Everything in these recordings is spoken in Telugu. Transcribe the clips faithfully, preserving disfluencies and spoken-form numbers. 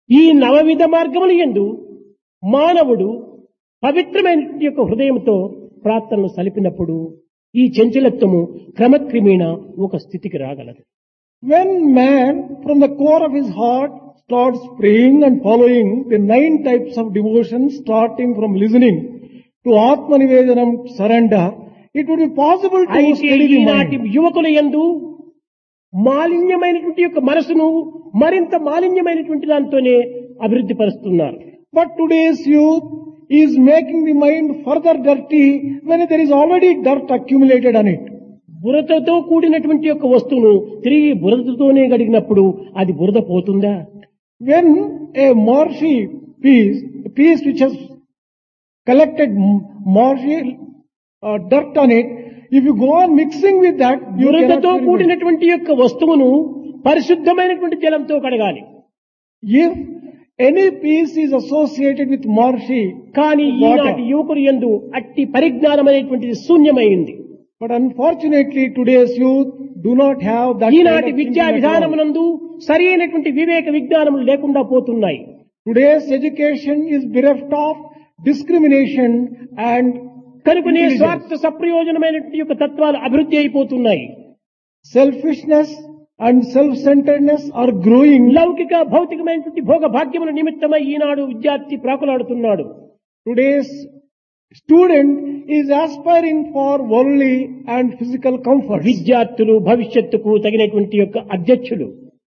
ఈ నవవిధ మార్గముల యందు మానవుడు పవిత్రమైన యొక్క హృదయంతో ప్రార్థనలు సలిపినప్పుడు ఈ చంచలత్వము క్రమక్రమేణా ఒక స్థితికి రాగలదు. When man from the core of his heart starts praying and following the nine types of devotion, starting from listening to Atma Nivedanam, surrender, it would be possible to అయితే steady the ఈనాటి mind. యువకుల యందు మాలిన్యమైనటువంటి యొక్క మనసును మరింత మాలిన్యమైనటువంటి దాంతోనే అభివృద్ధి పరుస్తున్నారు. But today's youth is making the mind further dirty when there is already dirt accumulated on it. బురదతో కూడినటువంటి యొక్క వస్తువును తిరిగి బురదతోనే గడిగినప్పుడు అది బురద పోతుందా? When a marshy piece, a piece which has collected marshy uh, dirt on it, if you go on mixing with that, you cannot బురదతో remove it. కూడినటువంటి యొక్క వస్తువును పరిశుద్ధమైనటువంటి జలంతో కడగాలి. If any piece is associated with marshy, కానీ water, ఈనాటి యువకులు యందు అట్టి పరిజ్ఞానం అనేటువంటిది శూన్యమైంది. but unfortunately today's youth do not have that kind of ఈనాటి thinking విద్యా at all. విధానమునందు సరి అయినటువంటి వివేక విజ్ఞానములు లేకుండా పోతున్నాయి. Today's education is bereft of discrimination and కనుకనే intelligence. స్వార్థ సప్రయోజనమైనటువంటి యొక్క తత్వాలు అభివృద్ధి అయిపోతున్నాయి. Selfishness and self-centeredness are growing. లౌకిక భౌతికమైనటువంటి భోగ భాగ్యముల నిమిత్తమై ఈనాడు విద్యార్థి ప్రాకులాడుతున్నాడు. Today's student is aspiring for worldly and physical comfort. విద్యార్థులు భవిష్యత్తుకు తగినటువంటి యొక్క అధ్యక్షులు.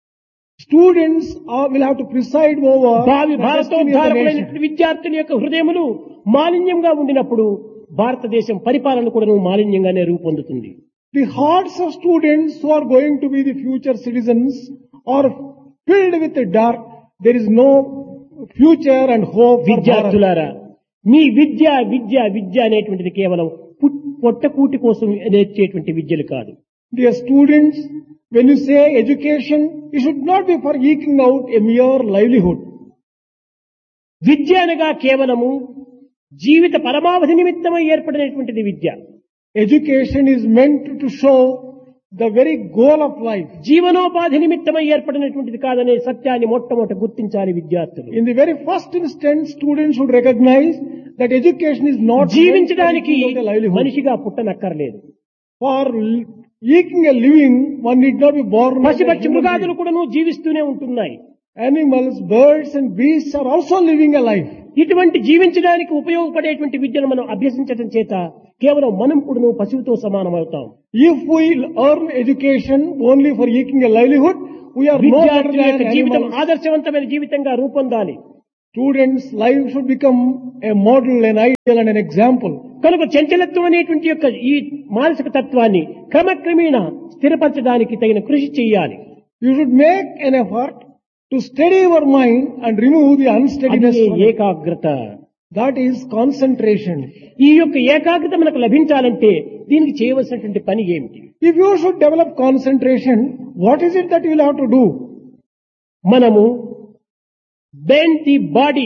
Students are, will have to preside over భావి the destiny of the భారతోద్ధారకులైనటువంటి nation. విద్యార్థుల యొక్క హృదయములు మాలిన్యంగా ఉండినప్పుడు భారతదేశం పరిపాలన కూడా మాలిన్యంగానే రూపొందుతుంది. The hearts of students who are going to be the future citizens are filled with dirt. There is no future and hope for Bharat. విద్యార్థులారా, మీ విద్య విద్య విద్య అనేటువంటిది కేవలం పుట్- పొట్టకూటి కోసం నేర్చేటువంటి విద్యలు కాదు. Dear students, when you say education, it should not be for eking out a mere livelihood. విద్య అనగా కేవలము జీవిత పరమావధి నిమిత్తమై ఏర్పడినటువంటిది విద్య. Education is meant to show the very goal of life. జీవనోపాధి నిమిత్తమై ఏర్పడినటువంటిది కాదనే సత్యాన్ని మొట్టమొదట గుర్తించాలి విద్యార్థులు. In the very first instance, students should recognize that education is not meant for జీవించడానికి eking out a livelihood. మనిషిగా పుట్టనక్కర్లేదు. For l- eking a living, one need not be born as a పశుపక్షి human మృగాదులు being. కూడాను జీవిస్తూనే ఉంటున్నాయి. Animals, birds and beasts are also living a life. ఇటువంటి జీవించడానికి ఉపయోగపడేటువంటి విద్యను మనం అభ్యసించడం చేత కేవలం మనం కూడాను పశువుతో సమానమవుతాం. If we earn education only for eking a livelihood, we are no better విద్యార్థుల యొక్క than జీవితం animals. ఆదర్శవంతమైన జీవితంగా రూపొందాలి. Students' life should become a model, an ideal and an example. కనుక చంచలత్వం అనేటువంటి యొక్క ఈ మానసిక తత్వాన్ని క్రమక్రమేణా స్థిరపరచడానికి తగిన కృషి చేయాలి. You should make an effort to steady your mind and remove the unsteadiness. అదే from it. ఏకాగ్రత. That is concentration. ఈ యొక్క ఏకాగ్రత మనకు లభించాలంటే దీనికి చేయవలసినటువంటి పని ఏమిటి? If you should develop concentration, what is it that you will have to do? మనము bend the body,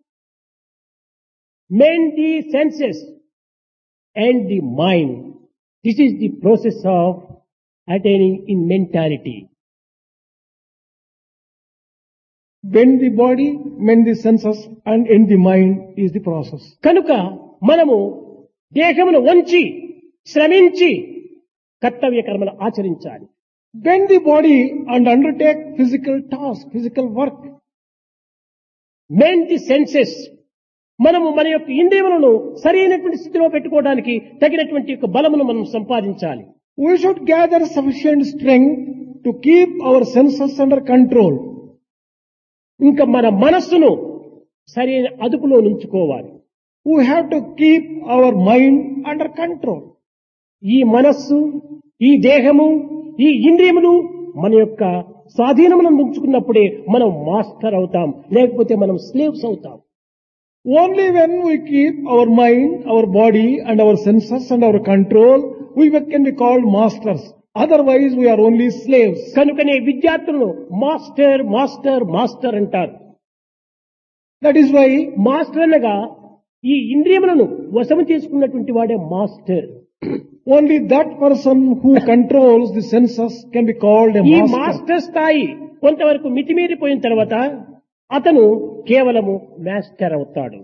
mend the senses and the mind. This is the process of attaining in mentality. Bend the body, mend the senses and end the mind is the process. కనుక మనము దేహమును వంచి శ్రమించి కర్తవ్య కర్మలు ఆచరించాలి. Bend the body and undertake physical task, physical work. Main the senses, మనము మన యొక్క ఇంద్రియములను సరైనటువంటి స్థితిలో పెట్టుకోవడానికి తగినటువంటి యొక్క బలమును మనం సంపాదించాలి. We should gather sufficient strength to keep our senses under control. ఇంకా మన మనస్సును సరైన అదుపులో ఉంచుకోవాలి. We have to keep our mind under control. ఈ మనస్సు, ఈ దేహము, ఈ ఇంద్రియములు మన యొక్క స్వాధీనములను ఉంచుకున్నప్పుడే మనం మాస్టర్ అవుతాం, లేకపోతే మనం స్లేవ్స్ అవుతాం. Only when we keep our mind, our body and our senses under our control, we can be called masters. Otherwise we are only slaves. కనుకనే విద్యార్థులను మాస్టర్ మాస్టర్ మాస్టర్ అంటారు. That is why మాస్టర్ అనగా ఈ ఇంద్రియములను వశము చేసుకున్నటువంటి వాడే master. only that person who controls the senses can be called a ఈ master. మాస్టర్ స్థాయి కొంతవరకు మితిమీరిపోయిన తర్వాత అతను కేవలము మాస్టర్ అవుతాడు.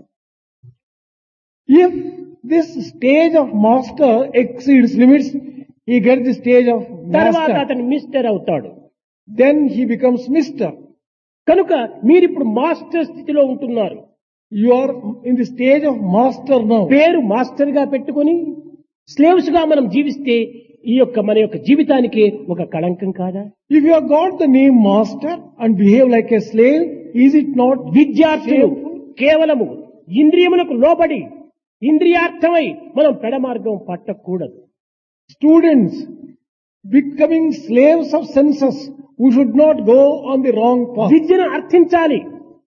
If this stage of master exceeds limits, he gets the stage of తర్వాత master. అతను మిస్టర్ అవుతాడు. Then he becomes mister. కనుక మీరిప్పుడు మాస్టర్ స్థితిలో ఉంటున్నారు. You are in the stage of master now. పేరు మాస్టర్ గా పెట్టుకొని స్లేవ్స్ గా మనం జీవిస్తే ఈ యొక్క మన యొక్క జీవితానికి ఒక కళంకం కాదా? If you have got the name master and behave like a slave, is it not విద్యార్థులు shameful? కేవలము ఇంద్రియములకు లోబడి ఇంద్రియార్థమై మనం పెడమార్గం పట్టకూడదు. Students becoming slaves of senses, we should not go on the wrong path. విద్యను అర్థించాలి.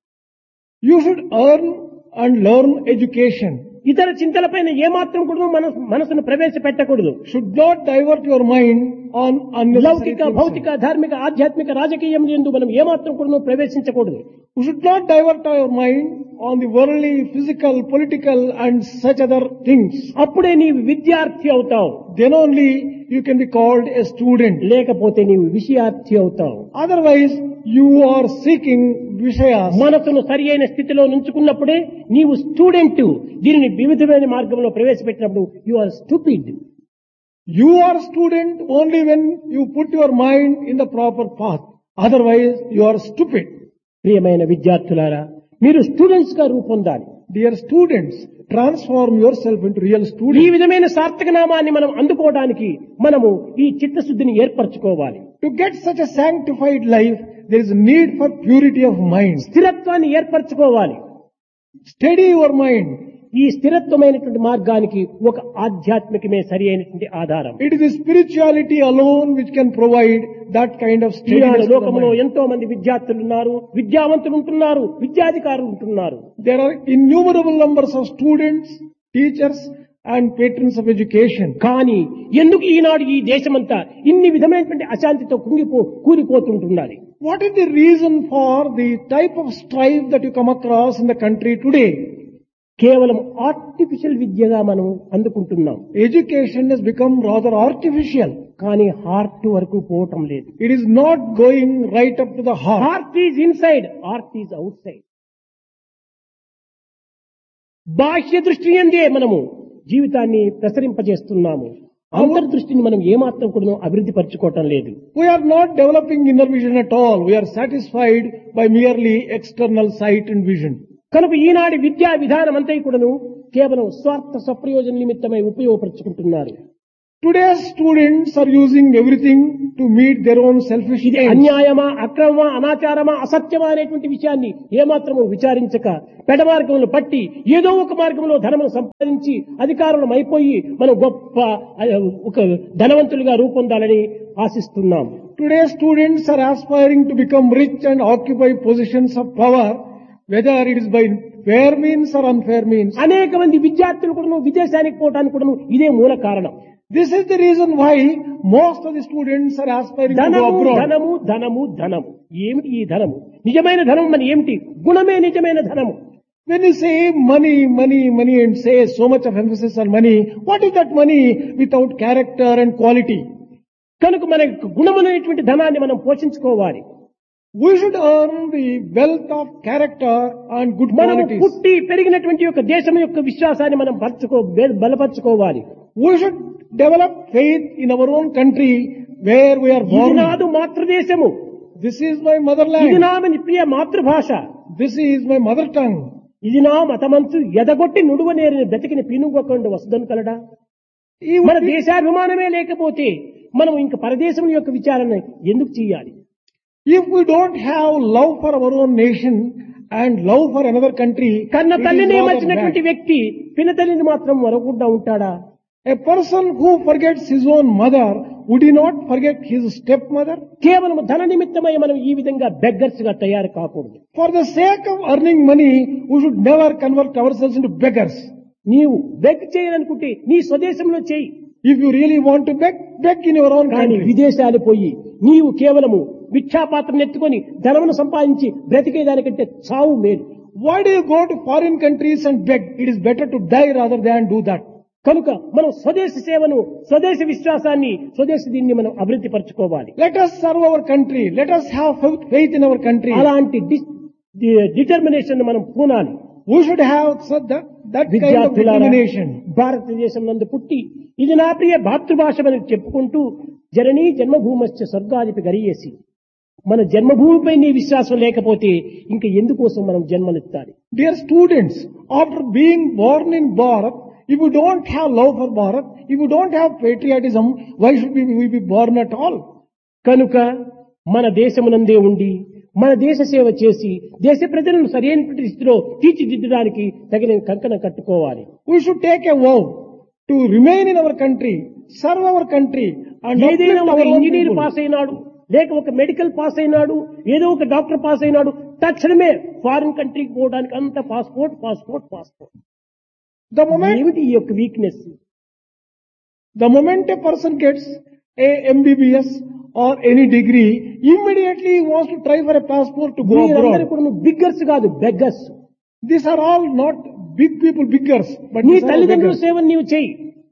You should earn and learn education. ఇతర చింతలపైన ఏమాత్రం కూడా మన మనసును ప్రవేశపెట్టకూడదు. Should not divert your mind on unnecessary లౌకిక things. భౌతిక ధార్మిక ఆధ్యాత్మిక రాజకీయం యందు మనం ఏమాత్రం కూడా ప్రవేశించకూడదు. We should not divert our mind on the worldly, physical, political and such other things. అప్పుడే నీవు విద్యార్థి అవుతావు. Then only you can be called a student. లేకపోతే నీవు విషయార్థి అవుతావు. Otherwise, you are seeking Vishayas. మనసును సరి అయిన స్థితిలో నుంచుకున్నప్పుడే నీవు స్టూడెంట్. దీనిని వివిధమైన మార్గంలో ప్రవేశపెట్టినప్పుడు you are stupid. You are student only when you put your mind in the proper path. Otherwise, you are stupid. ప్రియమైన విద్యార్థులారా, మీరు స్టూడెంట్స్ గా రూపొందాలి. Dear students, transform yourself into real ఈ students. విధమైన సార్థక నామాన్ని మనం అందుకోవడానికి మనము ఈ చిత్తశుద్ధిని ఏర్పరచుకోవాలి. To get such a sanctified life, there is a need for purity of mind. స్థిరత్వాన్ని ఏర్పరచుకోవాలి. Steady your mind. ఈ స్థిరత్వమైనటువంటి మార్గానికి ఒక ఆధ్యాత్మికమే సరి అయినటువంటి ఆధారం. It is the spirituality alone which can provide that kind of Eenadu steadiness to the లోకంలో mind. ఎంతో మంది విద్యార్థులు ఉన్నారు, విద్యావంతులు ఉంటున్నారు, విద్యాధికారులు ఉంటున్నారు. There are innumerable numbers of students, teachers and patrons of education. కానీ ఎందుకు ఈనాడు ఈ దేశమంతా ఇన్ని విధమైనటువంటి అశాంతితో కుంగిపో కూలిపోతుంటున్నది? What is the reason for the type of strife that you come across in the country today? కేవలం ఆర్టిఫిషియల్ విద్యగా మనం అందుకుంటున్నాం. Education has become rather artificial. కానీ హార్ట్ వరకు పోవటం లేదు. It is not going right up to the heart. Heart is inside, heart is out side. బాహ్య దృష్టి అందే మనము జీవితాన్ని ప్రసరింపజేస్తున్నాము. అంతర్దృష్టిని మనం ఏమాత్రం కూడా అభివృద్ధి పరచుకోవటం లేదు. We are not developing inner vision at all. We are satisfied by merely external sight and vision. కనుక ఈనాటి విద్యా విధానం అంతా కూడాను కేవలం స్వార్థ స్వప్రయోజన నిమిత్తమై ఉపయోగపరుచుకుంటున్నారు. Today's students are using everything to meet their own selfish ఇది ends. అన్యాయమా, అక్రమమా, అనాచారమా, అసత్యమా అనేటువంటి విషయాన్ని ఏమాత్రము విచారించక పెడమార్గంలో పట్టి ఏదో ఒక మార్గంలో ధనమును సంపాదించి అధికారులం అయిపోయి మనం గొప్ప ఆ, ఒక ధనవంతులుగా రూపొందాలని ఆశిస్తున్నాం. Today's students are aspiring to become rich and occupy positions of power, whether it is by fair means or unfair means. అనేక మంది విద్యార్థులు కూడా విదేశానికి పోవడానికి కూడా ఇదే మూల కారణం. This is the reason why most of the students are aspiring to go ధనము abroad. ధనము ధనము ధనము. ఏమిటి ఈ ధనము? నిజమైన ధనం మన ఏమిటి? గుణమే నిజమైన ధనము. When you say money, money, money and say so much of emphasis on money, what is that money without character and quality? కనుక మన గుణమైనటువంటి ధనాన్ని మనం పోషించుకోవాలి. We should earn the wealth of character and good మనము qualities. పుట్టి పెరిగినటువంటి యొక్క దేశం యొక్క విశ్వాసాన్ని మనం పరచుకో బలపరచుకోవాలి. We should develop faith in our own country where we are ఇది born. నాదు మాతృదేశము, This is my ఇది motherland. నా ప్రియ మాతృభాష, This is my mother tongue. ఇది నా మతమంచు ఎదగొట్టి నుడువనేరిన బ్రతికిన పీనుగొకండు వసదను కలడా. Even మన if- దేశాభిమానమే లేకపోతే మనం ఇంక పరదేశం యొక్క విచారణ ఎందుకు చేయాలి? If we don't have love for our own nation and love for another country, కన్న it is తల్లిని rather మర్చినటువంటి bad. వ్యక్తి పిన తల్లిని మాత్రం మరొకకుండా ఉంటాడా? A person who forgets his own mother, would he not forget his stepmother? కేవలం ధన నిమిత్తమై మనం ఈ విధంగా బెగ్గర్స్ గా తయారు కాకూడదు. For the sake of earning money, we should never convert ourselves into beggars. నీవు బెగ్ చేయాలనుకుంటే నీ స్వదేశంలో చేయి. If you really want to beg, beg in your own కానీ country. విదేశాలు పోయి నీవు కేవలము భిక్షాపాత్రను ఎత్తుకొని ధనమును సంపాదించి బ్రతికేదానికంటే చావు మేలు. Why do you go to foreign countries and beg? It is better to die rather than do that. కనుక మనం స్వదేశ సేవను, స్వదేశ విశ్వాసాన్ని, స్వదేశ దీన్ని మనం అభివృద్ధి పరచుకోవాలి. Let us serve our country. Let us have faith in our country. అలాంటి డి- డిటర్మినేషన్ మనం పూనాలి. We should have such that, that kind of విద్యార్థులారా, determination. భారతదేశం నందు పుట్టి ఇది నా ప్రియ మాతృభాషమని చెప్పుకుంటూ జననీ జన్మభూమశ్చ స్వర్గాధిపి గరియేసి, మన జన్మభూమిపై నీ విశ్వాసం లేకపోతే ఇంక ఎందుకోసం మనం జన్మనెత్తాలి? Dear students, after being born in Bharat, if you don't have love for Bharat, if you don't have patriotism, why should we, we be born at all? కనుక మన దేశమునందే ఉండి మన దేశ సేవ చేసి దేశ ప్రజలను సరైనటువంటి స్థితిలో తీర్చిదిద్దడానికి తగిన కంకణం కట్టుకోవాలి. We should take a vow to remain in our country, serve our country, and ఏదైనా uplift ఒక our own engineer people. Pass అయినాడు, లేక ఒక మెడికల్ పాస్ అయినాడు, ఏదో ఒక డాక్టర్ పాస్ అయినాడు, తక్షణమే ఫారిన్ కంట్రీకి పోవడానికి అంత passport passport passport. The moment, ఏమిటి ఈ యొక్క weakness? the moment a person gets a M B B S or any degree, immediately he wants to try for a passport to go మీరందరూ abroad. కూడా నువ్వు బిగ్గర్స్ కాదు, beggars. These are all not big people, biggers, but నీ these are all తల్లిదండ్రుల beggars. సేవను నీవు చేయి,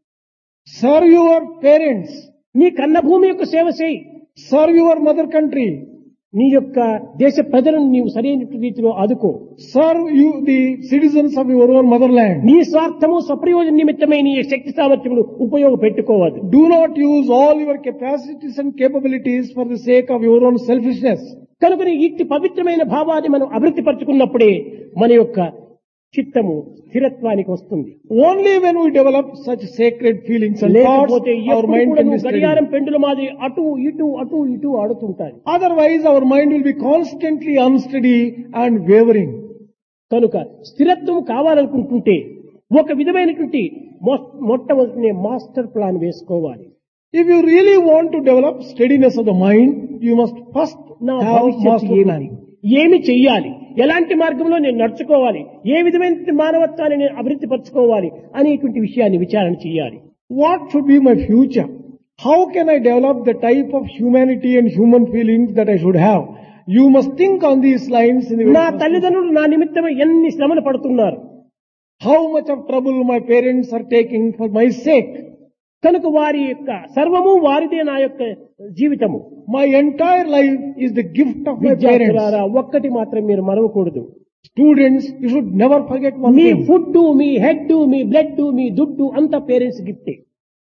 Serve your parents, నీ కన్న భూమి యొక్క సేవ చేయి, serve your mother country, నీ యొక్క దేశ ప్రజలను నీవు సరైన రీతిలో ఆదుకో. serve you the citizens of your own motherland. నీ స్వార్థము స్వప్రయోజన నిమిత్తమై నీ శక్తి సామర్థ్యములు ఉపయోగపెట్టుకోవద్దు. Do not use all your capacities and capabilities for the sake of your own selfishness. కనుక ఇట్టి పవిత్రమైన భావాన్ని మనం అభివృద్ధి పరచుకున్నప్పుడే మన యొక్క చిత్తము స్థిరత్వానికి వస్తుంది. Only when we develop such sacred feelings and thoughts, లేకపోతే our ఎప్పుడు mind కూడా can be నువ్వు steady. గడియారం పెండుల మాదిరి అటు ఇటు అటు ఇటు ఆడుతుంటాయి. Otherwise, our mind will be constantly unsteady and wavering. కనుక స్థిరత్వం కావాలనుకుంటుంటే ఒక విధమైనటువంటి మొ- మొట్టమొదటి మాస్టర్ ప్లాన్ వేసుకోవాలి. If you really want to develop steadiness of the mind, you must first నా have భవిష్యత్తు master ఏమిటి, plan. ఏమి చెయ్యాలి, ఎలాంటి మార్గంలో నేను నడుచుకోవాలి, ఏ విధమైన మానవత్వాన్ని నేను అభివృద్ధి పరచుకోవాలి అనేటువంటి విషయాన్ని విచారణ చేయాలి. What should be my future? How can I develop the type of humanity and human feelings that I should have? You must think on these lines in the నా very first తల్లిదండ్రులు నా నిమిత్తమై ఎన్ని శ్రమలు పడుతున్నారు, How much of trouble my parents are taking for my sake. కనుక వారి యొక్క సర్వము వారిదే నా యొక్క జీవితము. My entire life is the gift of my parents. విద్యార్థులారా, ఒక్కటి మాత్రం మీరు మరవకూడదు. Students, you should never forget one me thing. Food, me head, me blood, మీ దుడ్డు అంతా parents గిఫ్టే.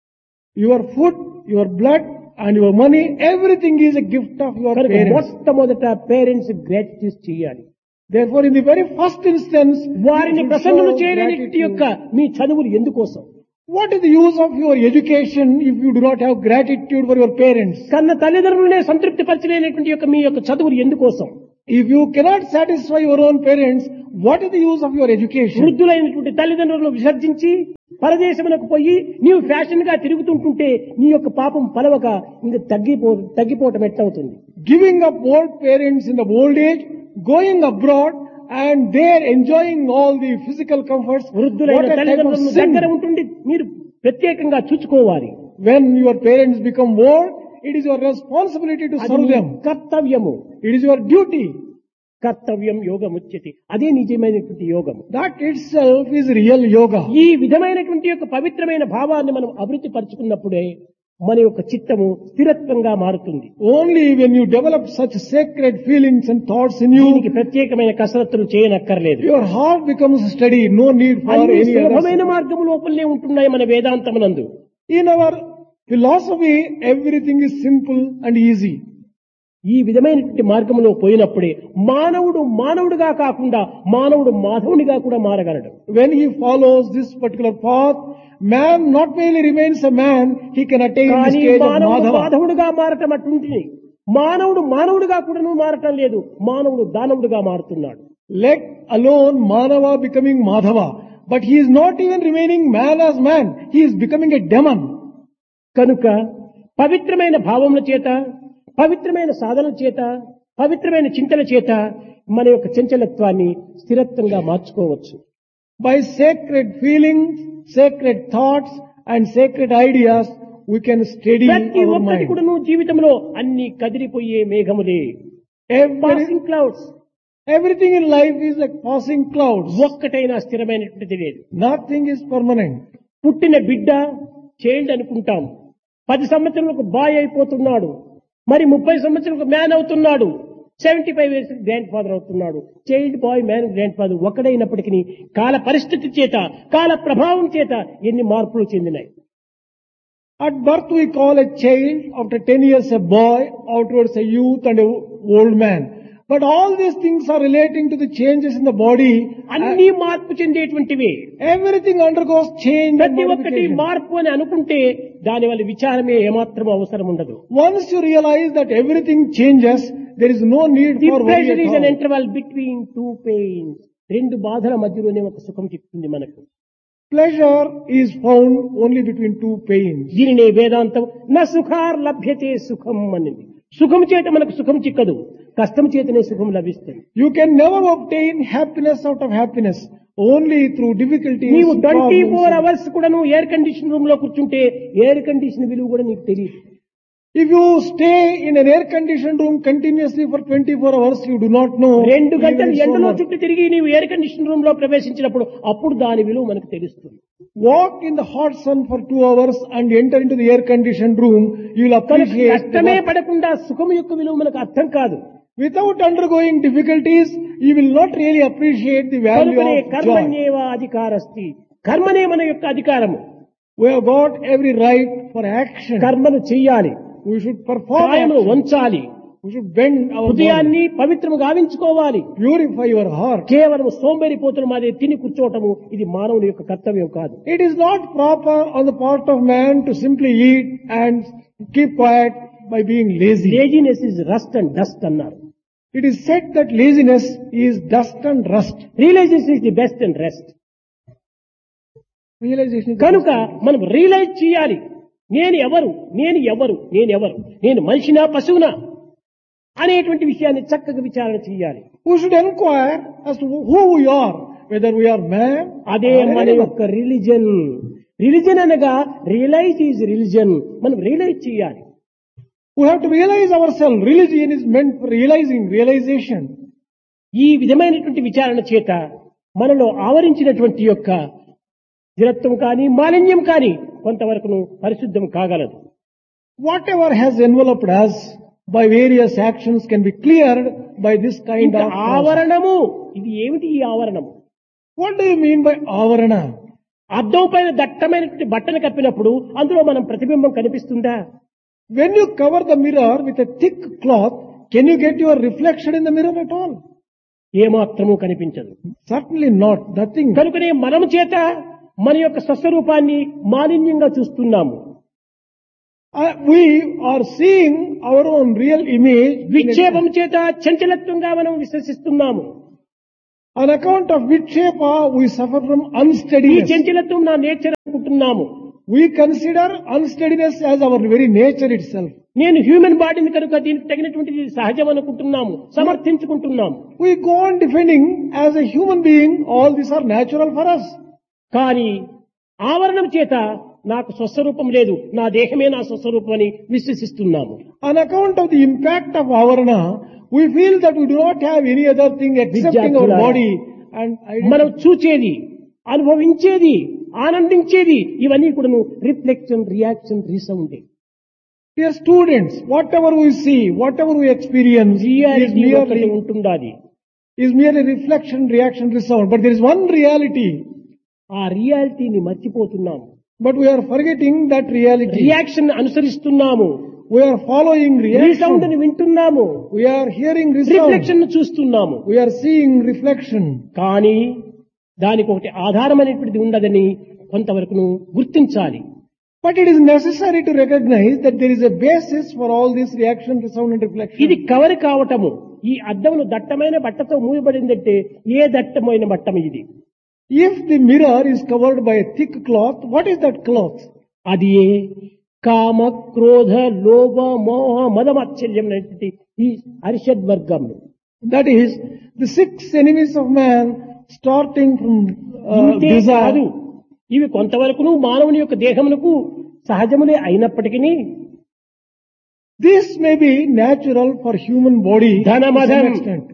Your food, your blood and your money, everything is a gift of your కనుక parents. మొట్టమొదట పేరెంట్స్ గ్రాటిట్యూడ్ చేయాలి. Therefore, in the very first instance, వారిని you should ప్రసన్నులు show చేయడానికి gratitude. యొక్క మీ చదువులు ఎందుకోసం? What is the use of your education if you do not have gratitude for your parents? కన్న తల్లిదండ్రులనే సంతృప్తి పరచలేనటువంటి యొక్క మీ యొక్క చదువులు ఎందుకోసం? If you cannot satisfy your own parents, what is the use of your education? వృద్ధులైనటువంటి తల్లిదండ్రులను విసర్జించి పరదేశమునకు పోయి నీవు ఫ్యాషన్ గా తిరుగుతుంటుంటే నీ యొక్క పాపం పలవక ఇంక తగ్గిపో తగ్గిపోవటం ఎట్లవుతుంది? Giving up old parents in the old age, going abroad and there enjoying all the physical comforts, what వృద్ధులైన a type of తల్లిదండ్రులను దగ్గర sin. ఉంటుండి మీరు ప్రత్యేకంగా చూసుకోవాలి. When your parents become old, it is your responsibility to అది serve నీ them. కర్తవ్యము. It is your duty. కర్తవ్యం యోగముచ్యతి, అదే నిజమైనటువంటి యోగము. That itself is real yoga. ఈ విధమైనటువంటి యొక్క పవిత్రమైన భావాన్ని మనం అభివృద్ధి పరచుకున్నప్పుడే మన యొక్క చిత్తము స్థిరత్వంగా మారుతుంది. Only when you develop such sacred feelings and thoughts in దీనికి you, ప్రత్యేకమైన కసరత్తులు చేయనక్కర్లేదు. your heart becomes steady. No need for అన్ని any సులభమైన other. మార్గము లోపలనే ఉంటున్నాయి మన వేదాంతమునందు. In our philosophy, everything is simple and easy. ఈ విధమైనటువంటి మార్గంలో పోయినప్పుడే మానవుడు మానవుడిగా కాకుండా మానవుడు మాధవునిగా కూడా మారగలడు. When he follows this particular path, man not merely remains a man, he can attain the కానీ stage of మానవుడు Madhava. మాధవుడిగా మారటం అటువంటి మానవుడు మానవుడిగా కూడా మారటం లేదు, మానవుడు దానవుడిగా మారుతున్నాడు. Let alone Manava becoming Madhava, but he is not even remaining man as man, he is becoming a demon. కనుక పవిత్రమైన భావముల చేత, పవిత్రమైన సాధనల చేత, పవిత్రమైన చింతన చేత మన యొక్క చంచలత్వాన్ని స్థిరత్వంగా మార్చుకోవచ్చు. By sacred feelings, sacred thoughts and sacred ideas, we can steady ప్రతి our ఒక్కటి mind. కూడా నువ్వు జీవితంలో అన్ని కదిలిపోయే మేఘములే, Every, passing clouds. everything in life is like passing clouds. ఒక్కటైనా స్థిరమైనటువంటిది లేదు. Nothing is permanent. పుట్టిన బిడ్డ చైల్డ్ అనుకుంటాం, పది సంవత్సరాలకు బాయ్ అయిపోతున్నాడు, మరి ముప్పై సంవత్సరాలకు మ్యాన్ అవుతున్నాడు. Seventy five years grand father అవుతున్నాడు. Child bye man grand father ఒకడైనప్పటికీ కాల పరిస్థితి చేత కాల ప్రభావం చేత ఎన్ని మార్పులు చెందినాయి. At birth we call a child, after ten years a boy, afterwards a youth and a old man. But all these things are relating to the changes in the body. అన్ని మార్పు చెందేటువంటివి. Everything undergoes change and ప్రతి ఒక్కటి modification. మార్పు అని అనుకుంటే దాని వల్ల విచారమే ఏమాత్రం అవసరం ఉండదు. Once you realize that everything changes, there is no need the for worry pressure at is an all. Interval between two pains. రెండు బాధల మధ్యలోనే ఒక సుఖం చిక్కుతుంది మనకు. Pleasure is found only between two pains. దీనినే వేదాంతం నా సుఖార్ లభ్యతే సుఖం అనింది. సుఖం చేత మనకు సుఖం చిక్కదు, కష్టం చేతనే సుఖం లభిస్తుంది. You can never obtain happiness out of happiness. Only through difficulties, నీవు ట్వంటీ ఫోర్ problems. అవర్స్ కూడా నువ్వు ఎయిర్ కండిషన్ రూమ్ లో కూర్చుంటే ఎయిర్ కండిషన్ విలువ కూడా నీకు తెలియదు. If you stay in an air-conditioned room continuously for twenty-four hours, you do not know. రెండు even గంటలు it's so ఎండలో much. చుట్టూ తిరిగి నీవు ఎయిర్ కండిషన్ రూమ్ లో ప్రవేశించినప్పుడు అప్పుడు దాని విలువ మనకు తెలుస్తుంది. Walk in the hot sun for two hours and enter into the air-conditioned room, you will కనుక appreciate the కష్టమే work. పడకుండా సుఖం యొక్క విలువ మనకు అర్థం కాదు. Without undergoing difficulties, you will not really appreciate the value కనుకనే of joy. కర్మణ్యేవ అధికారస్తి. కర్మనే మన యొక్క అధికారము. We have got every right for action. కర్మను చెయ్యాలి, We should perform కాయమును action. వంచాలి, We should bend our body, హృదయాన్ని పవిత్రము గావించుకోవాలి. purify your heart. కేవలం సోంబేరిపోతున్న మాది తిని కూర్చోవటము ఇది మానవుని యొక్క కర్తవ్యం కాదు. It is not proper on the part of man to simply eat and keep quiet by being lazy. Laziness is rust and dust అన్నారు. It is said that laziness is dust and rust. Realisation is the best and rest. Realization is the కనుక best and rest. మనం రియలైజ్ చేయాలి, నేను ఎవరు నేను ఎవరు నేను ఎవరు నేను మనిషినా పశువునా అనేటువంటి విషయాన్ని చక్కగా విచారణ చేయాలి. We should inquire as to who we are, whether we are man అదే or మన animal. యొక్క రిలిజన్. రిలిజన్ అనగా రియలైజ్ ఈజ్ రిలిజన్. మనం రియలైజ్ చేయాలి. We have to realize ourselves. Religion is meant for realizing, realization. ఈ విధమైనటువంటి విచారణ చేత మనలో ఆవరించినటువంటి యొక్క స్థిరత్వం కానీ మాలిన్యం కానీ కొంతవరకు పరిశుద్ధం కాగలదు. Whatever has enveloped us by various actions can be cleared by this kind ఇంకా of process. ఆవరణము, ఇది ఏమిటి ఈ ఆవరణము? What do you mean by avarana? అద్దం పైన దట్టమైనటువంటి బట్టను కప్పినప్పుడు అందులో మనం ప్రతిబింబం కనిపిస్తుందా? When you cover the mirror with a thick cloth, can you get your reflection in the mirror at all? ఏమాత్రము కనిపించదు. Certainly not. Nothing. కనుకనే మనము చేత మన యొక్క స్వస్వరూపాన్ని మాలిన్యంగా చూస్తున్నాము. Uh, we are seeing our own real image in a- విక్షేపం చేత చంచలత్వంగా మనం విశ్వసిస్తున్నాము. on account of vikshepa, we suffer from ఈ unsteadiness. చంచలత్వం నా నేచర్ అనుకుంటున్నాము. We consider unsteadiness as our very nature itself. నేను హ్యూమన్ బాడీని కనుక దీనికి తగినటువంటిది సహజం అనుకుంటున్నాము, సమర్థించుకుంటున్నాము. We go on defending as a human being, all these are natural for us. కానీ ఆవరణం చేత నాకు స్వస్వరూపం లేదు, నా దేహమే నా స్వస్వరూపం అని విశ్వసిస్తున్నాము. On account of the impact of avarana, we feel that we do not have any other thing excepting our విద్యార్థులారా, body and మనం identity. చూచేది, అనుభవించేది, ఆనందించేది ఇవన్నీ కూడా reflection, reaction, resound. Dear students, whatever we see, whatever we experience is reality ఒకటి merely, ఉంటుండాలి. is merely reflection, reaction, resound. But there is one reality. ఆ రియాలిటీని మర్చిపోతున్నాము. But we are forgetting that reality. Reaction అనుసరిస్తున్నాము, We are following resound reaction. ని వింటున్నాము, We are hearing resound. Reflection చూస్తున్నాము. We are seeing reflection. కానీ దానికి ఒకటి ఆధారం అనేటువంటిది ఉండదని కొంతవరకు గుర్తించాలి. But it is necessary to recognize that there is a basis for all this reaction, resound and reflection. ఇది కవర్ కావటము. ఈ అద్దమును దట్టమైన బట్టతో మూయబడిందంటే ఏ దట్టమైన బట్టం ఇది? If the mirror is covered by a thick cloth, what is that cloth? అది ఏ కామ, క్రోధ, లోభ, మోహ, మదమాశ్చర్యం అనేటువంటి ఈ అరిషడ్ వర్గం. That is the six enemies of man, starting from uh, ఇంతే కాదు, desire. ఇవి కొంతవరకును మానవుని యొక్క దేహమునకు సహజములే అయినప్పటికీ This may be natural for human body to ధనమదం, some extent.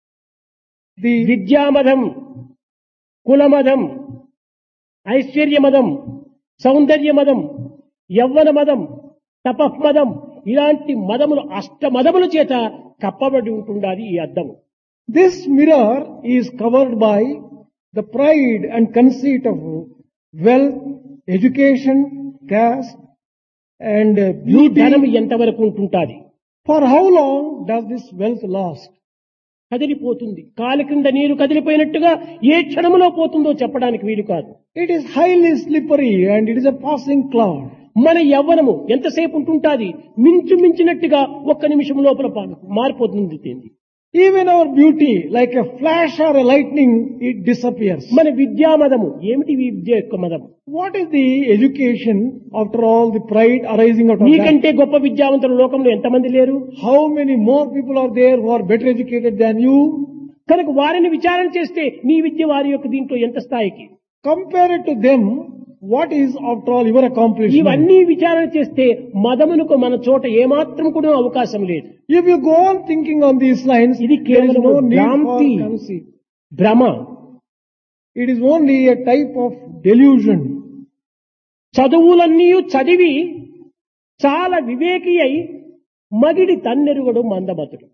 The విద్యామదం, కులమదం, ఐశ్వర్యమదం, సౌందర్యమదం, యవ్వనమదం, తపఃమదం ఇలాంటి మదములు అష్ట మదముల చేత కప్పబడి ఉంటుండాలి ఈ అద్దము. This mirror is covered by the pride and conceit of wealth, education, caste, and uh, ఈ ధనం beauty. ఎంతవరకు ఉంటుంటాది? For how long does this wealth last? కదిలిపోతుంది. కాలి క్రింద నీరు కదిలిపోయినట్టుగా ఏ క్షణంలో పోతుందో చెప్పడానికి వీలు కాదు. It is highly slippery and it is a passing cloud. మన యవ్వనము ఎంతసేపు ఉంటుంటాది? మించు మించినట్టుగా ఒక్క నిమిషం లోపల పా- మారిపోతుంది దీన్ని. Even our beauty, like a flash or a lightning, it disappears. మన విద్యా మదము ఏమిటి? ఈ విద్య యొక్క మదము. What is the education after all the pride arising out of that? నీకంటే గొప్ప విద్యావంతులు లోకంలో ఎంతమంది లేరు? How many more people are there who are better educated than you? కనుక వారిని విచారణ చేస్తే నీ విద్య వారి యొక్క దీంట్లో ఎంత స్థాయికి? Compare it to them. What is after all your accomplishment? ఇవన్నీ విచారణ చేస్తే మదమునకు మన చోట ఏమాత్రం కూడా అవకాశం లేదు. If you go on thinking on these lines, ఇది there is కేవలం no need for భ్రాంతి, conceit. భ్రమ. It is only a type of delusion. చదువులన్నీ చదివి చాలా వివేకి అయి మగిడి తన్నెరుగడు మందమతుడు.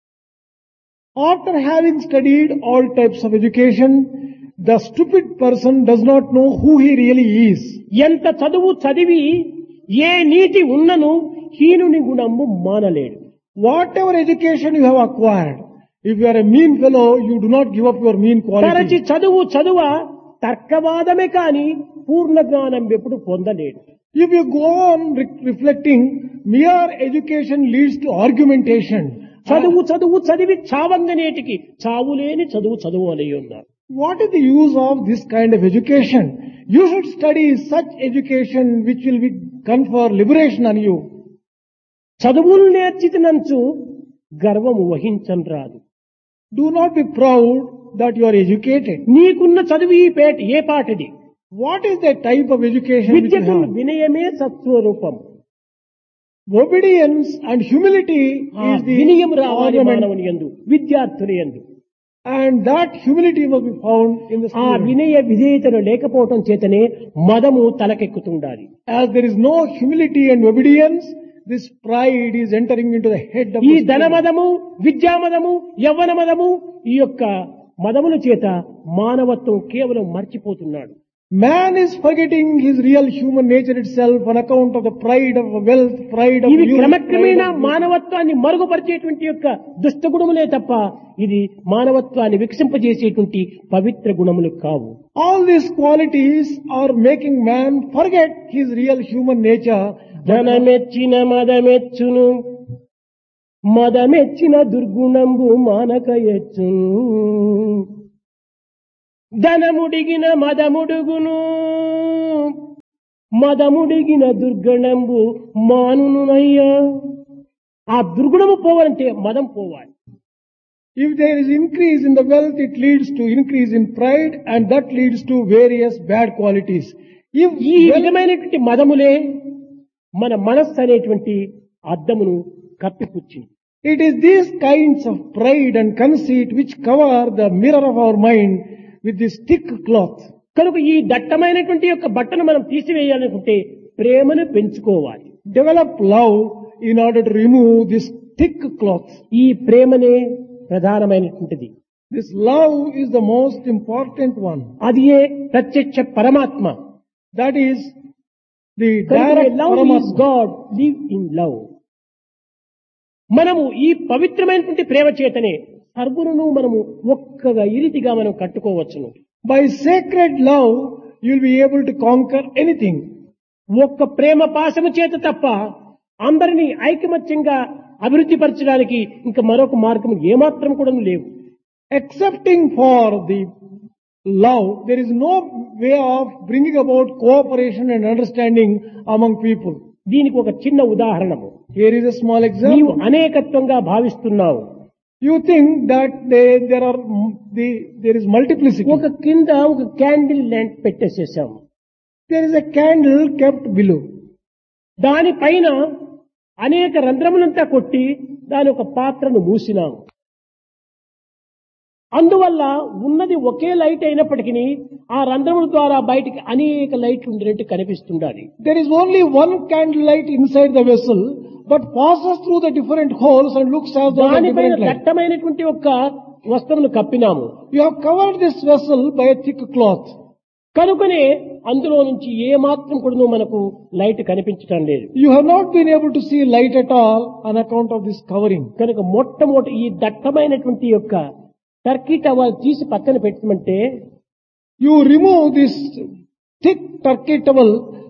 After having studied all types of education, the stupid person does not know who he really is. ఎంత చదువు చదివి ఏ నీతి ఉన్నను హీనుని గుణము మానలేడు. Whatever education you have acquired, if you are a mean fellow, you do not give up your mean తరచి quality. చదువు చదువ తర్కవాదమే కాని పూర్ణ జ్ఞానం ఎప్పుడు పొందలేడు. If you go on re- reflecting, mere education leads to argumentation. చదువు చదువు చదివి చావంగనేటికి చావులేని చదువు చదువు అని ఉన్నారు. What is the use of this kind of education? You should study such education which will be confer liberation on you. చదువులు నేర్చితినంచు గర్వము వహించను రాదు. Do not be proud that you are educated. నీకున్న చదువు ఈ పేట ఏ పాటిది? What is the type of education which you విద్యకు have? వినయమే సత్స్వరూపం. Obedience and humility ఆ is the వినయం రావాలి ornament, మానవుని యందు, విద్యార్థుని యందు. and that humility must be found in the ఆ student. వినయ విధేయతను లేకపోవటం చేతనే మదము తలకెక్కుతుండాలి. As there is no humility and obedience, this pride is entering into the head of ఈ the student. ధనమదము, విద్యామదము, యవ్వన మదము, ఈ యొక్క మదముల చేత మానవత్వం కేవలం మర్చిపోతున్నాడు. Man is forgetting his real human nature itself on account of the pride of wealth, pride of ఇవి youth, క్రమక్రమేణ pride of- మానవత్వాన్ని మరుగుపరిచేటువంటి యొక్క దుష్టగుణములే తప్ప ఇది మానవత్వాన్ని వికసింపజేసేటువంటి పవిత్ర గుణములు కావు. All these qualities are making man forget his real human nature. ధనమెచ్చిన మదమెచ్చును, మదమెచ్చిన దుర్గుణంబు మానక ఎచ్చును. ధనముడిగిన మదముడుగును, మదముడిగిన దుర్గుణంబు మానునయ్యా. ఆ దుర్గుణము పోవాలంటే మదం పోవాలి. If there is increase in the wealth, it leads to increase in pride, and that leads to various bad qualities. If ఈ wealth- విధమైనటువంటి మదములే మన మనస్సు అనేటువంటి అద్దమును కప్పిపుచ్చింది. it is these kinds of pride and conceit which cover the mirror of our mind with this thick cloth. కనుక ఈ దట్టమైనటువంటి యొక్క బట్టను మనం తీసివేయాలనుకుంటే ప్రేమను పెంచుకోవాలి. Develop love in order to remove this thick cloth. ఈ ప్రేమనే ప్రధానమైనటువంటిది. This love is the most important one. అది ఏ ప్రత్యక్ష పరమాత్మ. That is the direct love is Paramatma. God, live in love. మనము ఈ పవిత్రమైనటువంటి ప్రేమ చేతనే సర్వులను మనము ఒక్కగా ఇరితిగా మనం కట్టుకోవచ్చును. By sacred love, you will be able to conquer anything. ఒక్క ప్రేమ పాశము చేత తప్ప అందరినీ ఐకమత్యంగా అభివృద్ధి పరచడానికి ఇంకా మరొక మార్గం ఏమాత్రం కూడా లేవు. Excepting for the love, there is no way of bringing about cooperation and understanding among people. దీనికి ఒక చిన్న ఉదాహరణము. Here is a small నీవు example. అనేకత్వంగా భావిస్తున్నావు. You think that they, there are the, there is multiplicity. ఒక కింద ఒక candle lamp పెట్టేసేసాము. There is a candle kept below. దానిపైన అనేక రంధ్రములంతా కొట్టి దాని ఒక పాత్రను మూసినాము. అందువల్ల ఉన్నది ఒకే లైట్ అయినప్పటికీ ఆ రంధ్రముల ద్వారా బయటికి అనేక లైట్లు ఉండినట్టు కనిపిస్తుండాలి. There is only one candle light inside the vessel, but passes through the different holes and looks as though a దానిపైన different light. దట్టమైనటువంటి ఒక వస్త్రమును కప్పినాము. You have covered this vessel by a thick cloth. కనుకనే అందులో నుంచి ఏ మాత్రం కూడా మనకు లైట్ కనిపించడం లేదు. You have not been able to see light at all on account of this covering. కనుక మొట్టమొదటి ఈ దట్టమైనటువంటి యొక్క టర్కీ టవల్ తీసి పక్కన పెట్టమంటే You remove this thick turkey towel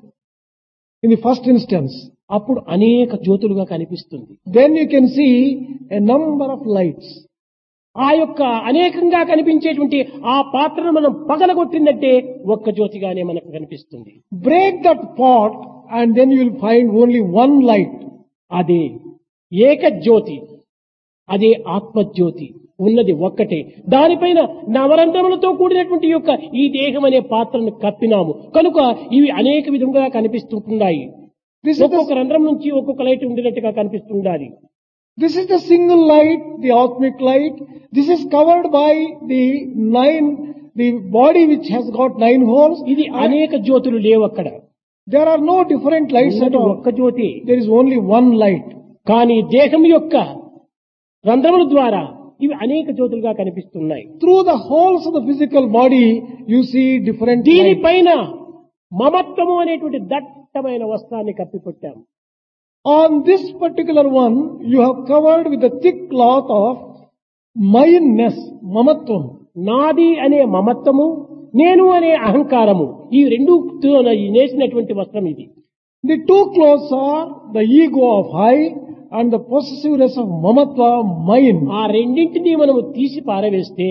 in the first instance. అప్పుడు అనేక జ్యోతులుగా కనిపిస్తుంది. Then you can see a number of lights. ఆ యొక్క అనేకంగా కనిపించేటువంటి ఆ పాత్రను మనం పగలగొట్టిందంటే ఒక్క జ్యోతిగానే మనకు కనిపిస్తుంది. Break that pot and then you will find only one light. అదే ఏక జ్యోతి, అదే ఆత్మజ్యోతి. ఉన్నది ఒక్కటే. దానిపైన నవరంధ్రములతో కూడినటువంటి యొక్క ఈ దేహం అనే పాత్రను కప్పినాము కనుక ఇవి అనేక విధంగా కనిపిస్తుంటున్నాయి. This is ఒక్కొక్క the, రంధ్రం నుంచి ఒక్కొక్క light ఉండినట్టుగా కనిపిస్తుండాలి. this is the single light, the atmic light. This is covered by the nine, the body which has got nine holes. ఇది అనేక జ్యోతులు లేవు అక్కడ. There are no different lights at ఉన్నది all. ఒక్క జ్యోతి. There is only one light. కానీ దేహం యొక్క రంధ్రముల ద్వారా ఇవి అనేక జ్యోతులుగా కనిపిస్తున్నాయి. Through the holes of the physical body, you see different lights. దీనిపైన మమత్వము అనేటువంటి దట్టమైన వస్త్రాన్ని కప్పిపెట్టాము. On this particular one, you have covered with a thick cloth of maynness, mamatvam. నాది అనే మమత్వము, నేను అనే అహంకారము, ఈ రెండు నేసినటువంటి వస్త్రం ఇది. The two clothes are the ego of I and the possessiveness of mamatva, mine. ఆ రెండింటినీ మనము తీసి పారవేస్తే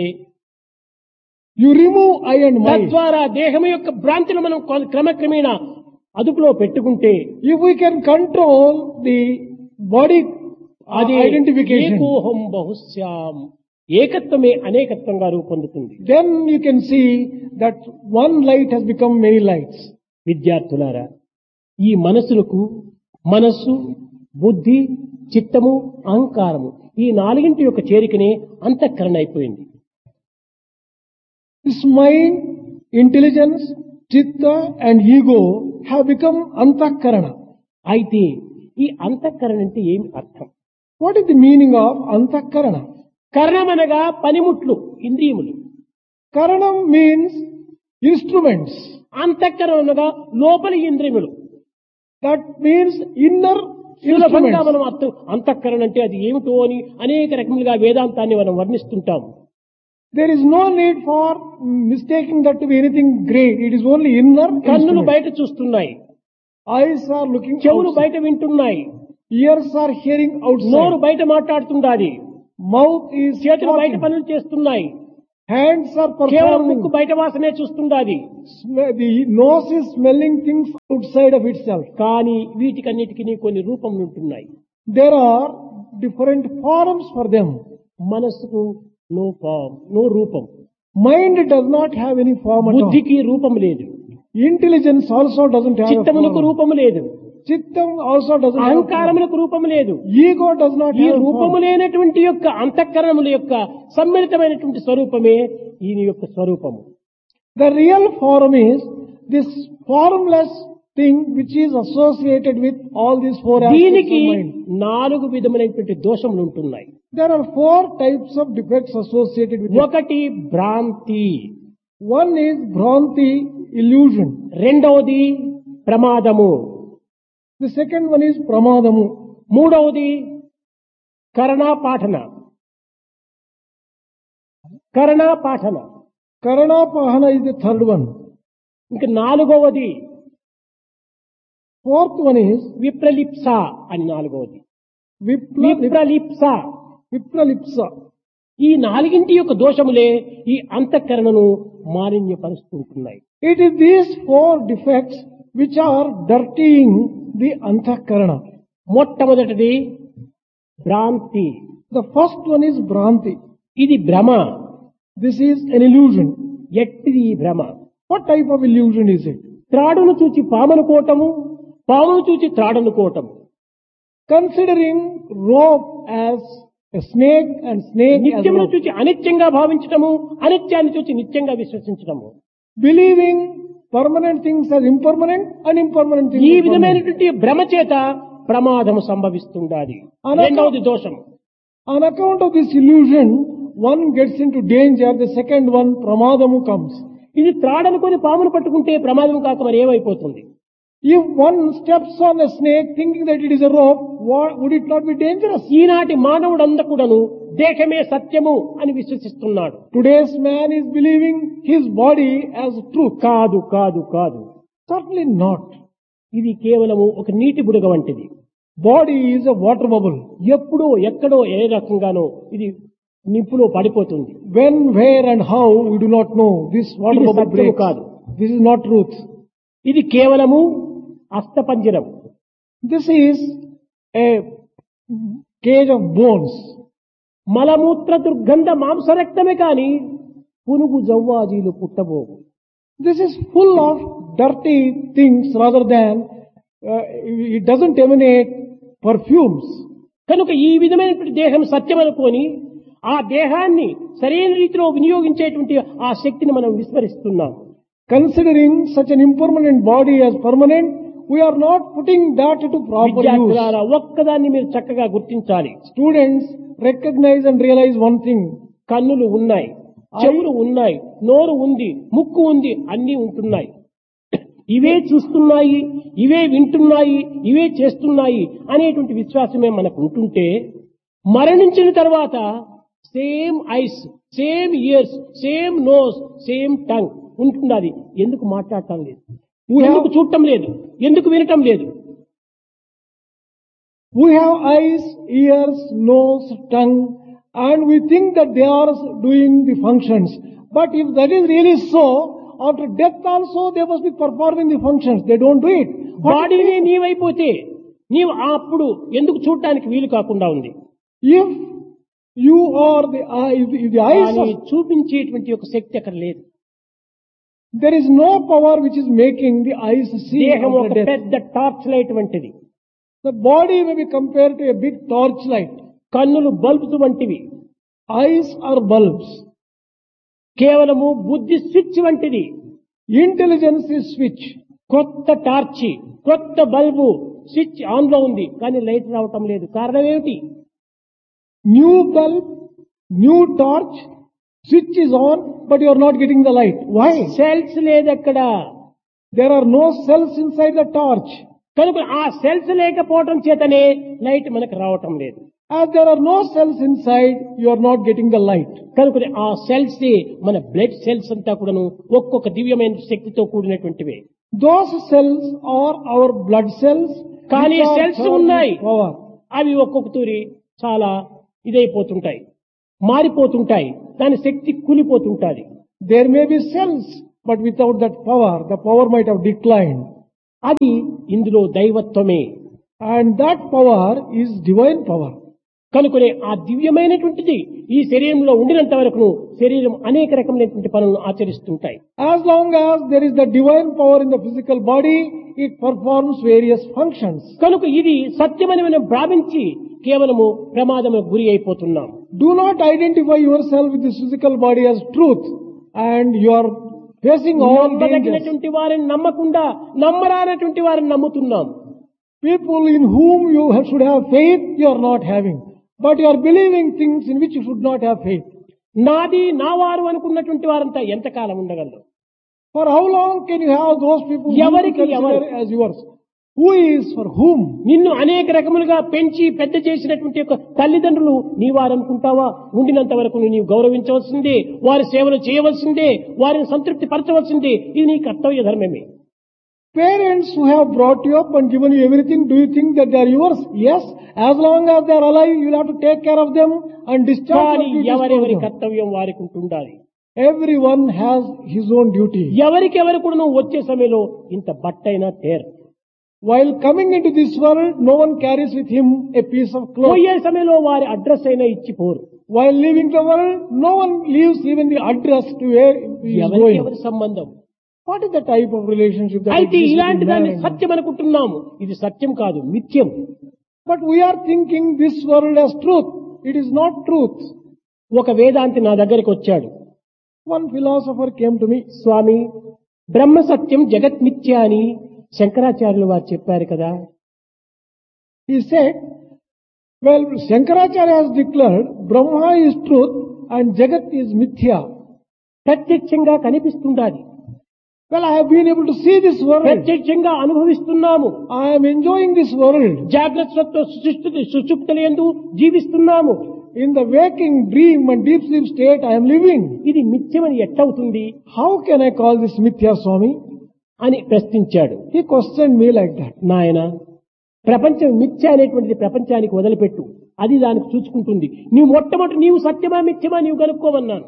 You remove I and mine. తద్వారా దేహం యొక్క భ్రాంతిని మనం కొ- క్రమక్రమేణా అదుపులో పెట్టుకుంటే If we can control the body uh, అది identification, ఏకోహం బహుశ్యాం, ఏకత్వమే అనేకత్వంగా రూపొందుతుంది. then you can see that one light has become many lights. విద్యార్థులారా, ఈ మనసులకు మనస్సు, బుద్ధి, చిత్తము, అహంకారము ఈ నాలుగింటి యొక్క చేరికనే అంతఃకరణ అయిపోయింది. This mind, intelligence, chitta and ego have become antakarana. అయితే ఈ అంతఃకరణ అంటే ఏమి అర్థం? What is the meaning of antakarana? కరణమనగా పనిముట్లు, ఇంద్రియములు. Karanam means instruments. అంతఃకరణ అనగా లోపలి ఇంద్రియములు. That means inner సులభంగా instruments. మనం అర్థం అంతఃకరణ అంటే అది ఏమిటో అని అనేక రకములుగా వేదాంతాన్ని మనం వర్ణిస్తుంటాము. There is no need for mistaking that to be anything great. It is only inner కన్నులు instruments. బయట చూస్తున్నాయి, Eyes are looking చెవులు outside. బయట వింటున్నాయి, Ears are hearing నోరు outside. బయట మాట్లాడుతుండాలి, Mouth is చేతులు బయట talking. పనులు చేస్తున్నాయి, Hands are కేవలం performing. ముక్కు బయట వాసనే చూస్తుండాలి. Sm- The nose is smelling things outside of itself. కానీ వీటికన్నిటికీ కొన్ని రూపములు ఉంటున్నాయి. There are different forms for them. మనస్సుకు నో ఫామ్, నో రూపం. Mind does not have any form at all. బుద్ధికి రూపం లేదు, Intelligence also doesn't have a చిత్తమునకు form. రూపము లేదు, Chittam also doesn't have a form. అహంకారములకు రూపము లేదు. Ego does not ఈ have a రూపము form. లేనటువంటి యొక్క అంతఃకరణముల యొక్క సమ్మిళితమైనటువంటి స్వరూపమే ఈయన యొక్క స్వరూపము. The real form is this formless thing which is associated with all these four aspects దీనికి of mind. నాలుగు విధములైనటువంటి దోషములు ఉంటున్నాయి. There are four types of defects associated with it. ఒకటి భ్రాంతి, One is Bhranti, illusion. రెండవది ప్రమాదము, The second one is Pramadamu. మూడవది కరణాపాఠన. కరణాపాఠన Karana Pahana is the third one. ఇంకా నాలుగవది Fourth one is విప్రలిప్స అని నాలుగవది. Vipla, విప్రలిప్స. Vipralipsa. ఈ నాలుగింటి యొక్క దోషములే ఈ అంతఃకరణను మాలిన్యపరుస్తుంటున్నాయి. It is these four defects which are dirtying the Antakarana. మొట్టమొదటిది భ్రాంతి. The first one is Bhranti. ఇది భ్రమ. This is an illusion. ఎట్టిది ఈ భ్రమ? What type of illusion is it? త్రాడును చూచి పామనుకోవటము, పామును చూచి త్రాడనుకోవటము. Considering rope as A snake and snake as నిత్యమును rope. చూచి అనిత్యంగా భావించటము, అనిత్యాన్ని చూచి నిత్యంగా విశ్వసించటము. Believing permanent things as impermanent and impermanent things ఈ as permanent. విధమైనటువంటి భ్రమ చేత ప్రమాదము సంభవిస్తుండాలి. అనక- రెండవది దోషం. On account of this illusion, one gets into danger. The second one, pramadamu, comes. ఇది త్రాడనుకొని పామును పట్టుకుంటే ప్రమాదం కాక మరి ఏమైపోతుంది? If one steps on a snake thinking that it is a rope, what, would it not be dangerous? ఈనాటి మానవుడందకుడను దేహమే సత్యము అని విశ్వసిస్తున్నాడు. Today's man is believing his body as truth. కాదు కాదు కాదు. Certainly not. ఇది కేవలము ఒక నీటి బుడగ వంటిది. Body is a water bubble. ఎప్పుడో ఎక్కడో ఏ రకంగానో ఇది నిప్పులో పడిపోతుంది. When, where and how, we do not know. This water ఇది bubble సత్యము breaks. కాదు. This is not truth. ఇది కేవలము అస్థపంజరం. This is a cage of bones. మలమూత్ర దుర్గంధ మాంసరక్తమే కాని పునుగు జవ్వాజీలు పుట్టబోవు. This is full of dirty things rather than, uh, it doesn't emanate perfumes. కనుక ఈ విధమైనటువంటి దేహం సత్యం అనుకొని ఆ దేహాన్ని సరైన రీతిలో వినియోగించేటువంటి ఆ శక్తిని మనం విస్మరిస్తున్నాం. Considering such an impermanent body as permanent, we are not putting that into proper use. విద్యార్థులారా ఒక్కదాన్ని మీరు చక్కగా గుర్తించాలి. Students, recognize and realize one thing. కన్నులు ఉన్నాయి, చెవులు ఉన్నాయి, నోరు ఉంది, ముక్కు ఉంది, అన్నీ ఉంటున్నాయి. ఇవే చూస్తున్నాయి, ఇవే వింటున్నాయి, ఇవే చేస్తున్నాయి అనేటువంటి విశ్వాసమే మనకు ఉంటుంటే మరణించిన తర్వాత same ice, same years, same nose, same tongue ఉంటున్నది. ఎందుకు మాట్లాడటం లేదు? ఎందుకు చూడటం లేదు? ఎందుకు వినటం లేదు? We have eyes, ears, nose, tongue, and we think that they are doing the functions. But if that is really so, after death also they must be performing the functions. They don't do it. What బాడీనే నీవైపోతే నీవు అప్పుడు ఎందుకు చూడటానికి వీలు కాకుండా ఉంది? if you are the eye, if the eyes కానీ of, చూపించేటువంటి ఒక శక్తి అక్కడ లేదు. there is no power which is making the eyes see దేహం ఒక after death. పెద్ద టార్చ్ లైట్ వంటిది. The body may be compared to a big torchlight. కన్నులు బల్బ్స్ వంటివి. Eyes are bulbs. కేవలము బుద్ధి స్విచ్ వంటిది. Intelligence is switch. కొత్త టార్చి, కొత్త బల్బు స్విచ్ ఆన్ లో ఉంది కానీ లైట్ రావటం లేదు. కారణం ఏమిటి? New bulb, new torch, switch is on, but you are not getting the light. Why? Cells లేదక్కడ. There are no cells inside the torch. కనుక ఆ సెల్స్ లేకపోవటం చేతనే లైట్ మనకు రావటం లేదు. As there are no cells inside, you are not getting the light. కనుక ఆ సెల్స్ మన బ్లడ్ సెల్స్ అంతా కూడాను ఒక్కొక్క దివ్యమైన శక్తితో కూడినటువంటివే. Those cells are our blood cells. కానీ which are సెల్స్ charged ఉన్నాయి, with power. అవి ఒక్కొక్క తూరి చాలా ఇదైపోతుంటాయి, మారిపోతుంటాయి, దాని శక్తి కూలిపోతుంటాది. There may be cells, but without that power, the power might have declined. అది ఇందులో దైవత్వమే. And that power is divine power. కనుకనే ఆ దివ్యమైనటువంటిది ఈ శరీరంలో ఉండినంత వరకు శరీరం అనేక రకమైనటువంటి పనులను ఆచరిస్తుంటాయి. As long as there is the divine power in the physical body, it performs various functions. కనుక ఇది సత్యమని మనం భావించి కేవలము ప్రమాదములకు గురి అయిపోతున్నాం. Do not identify yourself with this physical body as truth, and you are facing all dangers. నమ్మదగినటువంటి వారిని నమ్మకుండా నమ్మరానటువంటి వారిని నమ్ముతున్నాం. People in whom you have- should have faith, you are not having. But you are believing things in which you should not have faith. నాది నా వారు అనుకున్నటువంటి వారంతా ఎంతకాలం ఉండగలరు? For how long can you have those people whom you ఎవరికి ఎవరు? consider as yours? Who is for whom? నిన్ను అనేక రకములుగా పెంచి పెద్ద చేసినటువంటి యొక్క తల్లిదండ్రులు నీ వారు అనుకుంటావా? ఉండినంత వరకు నీవు గౌరవించవలసిందే, వారి సేవలు చేయవలసిందే, వారిని సంతృప్తి పరచవలసిందే. ఇది నీ కర్తవ్య ధర్మమే. Parents who have brought you up and given you everything, do you think that they are yours? Yes. As long as they are alive, you will have to take care of them and discharge కానీ your duties ఎవరెవరి for them. కర్తవ్యం వారికి ఉంటుండాలి. Everyone has his own duty. ఎవరికెవరు కూడా నువ్వు వచ్చే సమయంలో ఇంత బట్టైనా తేరు. While coming into this world, no one carries with him a piece of cloth. పోయే సమయంలో వారి అడ్రస్ అయినా ఇచ్చిపోరు. While leaving the world, no one leaves even the address to where he is ఎవరికి going. ఎవరి సంబంధం? What is the type of relationship that అయితే exists ఇలాంటి between man దాన్ని and man? సత్యం అనుకుంటున్నాము. ఇది సత్యం కాదు, మిథ్యం. But we are thinking this world as truth. It is not truth. ఒక వేదాంతి నా దగ్గరికి వచ్చాడు. One philosopher came to me. స్వామి, బ్రహ్మ సత్యం జగత్ మిథ్య అని శంకరాచార్యులు వారు చెప్పారు కదా. He said, well, Shankaracharya has declared Brahma is truth and Jagat is mithya. ప్రత్యక్షంగా కనిపిస్తుండాలి. Well, I have been able to see this world. ప్రత్యక్షంగా అనుభవిస్తున్నాము. I am enjoying this world. జాగ్రత్త సుషుప్తులందు జీవిస్తున్నాము. In the waking dream and deep sleep state I am living. ఇది మిథ్యమని ఎట్లవుతుంది How can I call this mithya, Swami? అని ప్రశ్నించాడు. He questioned me like that. నాయన, ప్రపంచం మిథ్య అనేటువంటిది ప్రపంచానికి వదిలిపెట్టు, అది దానికి చూసుకుంటుంది. నీవు మొట్టమొదటి నీవు సత్యమా మిథ్యమా నీవు కనుక్కోమన్నాను.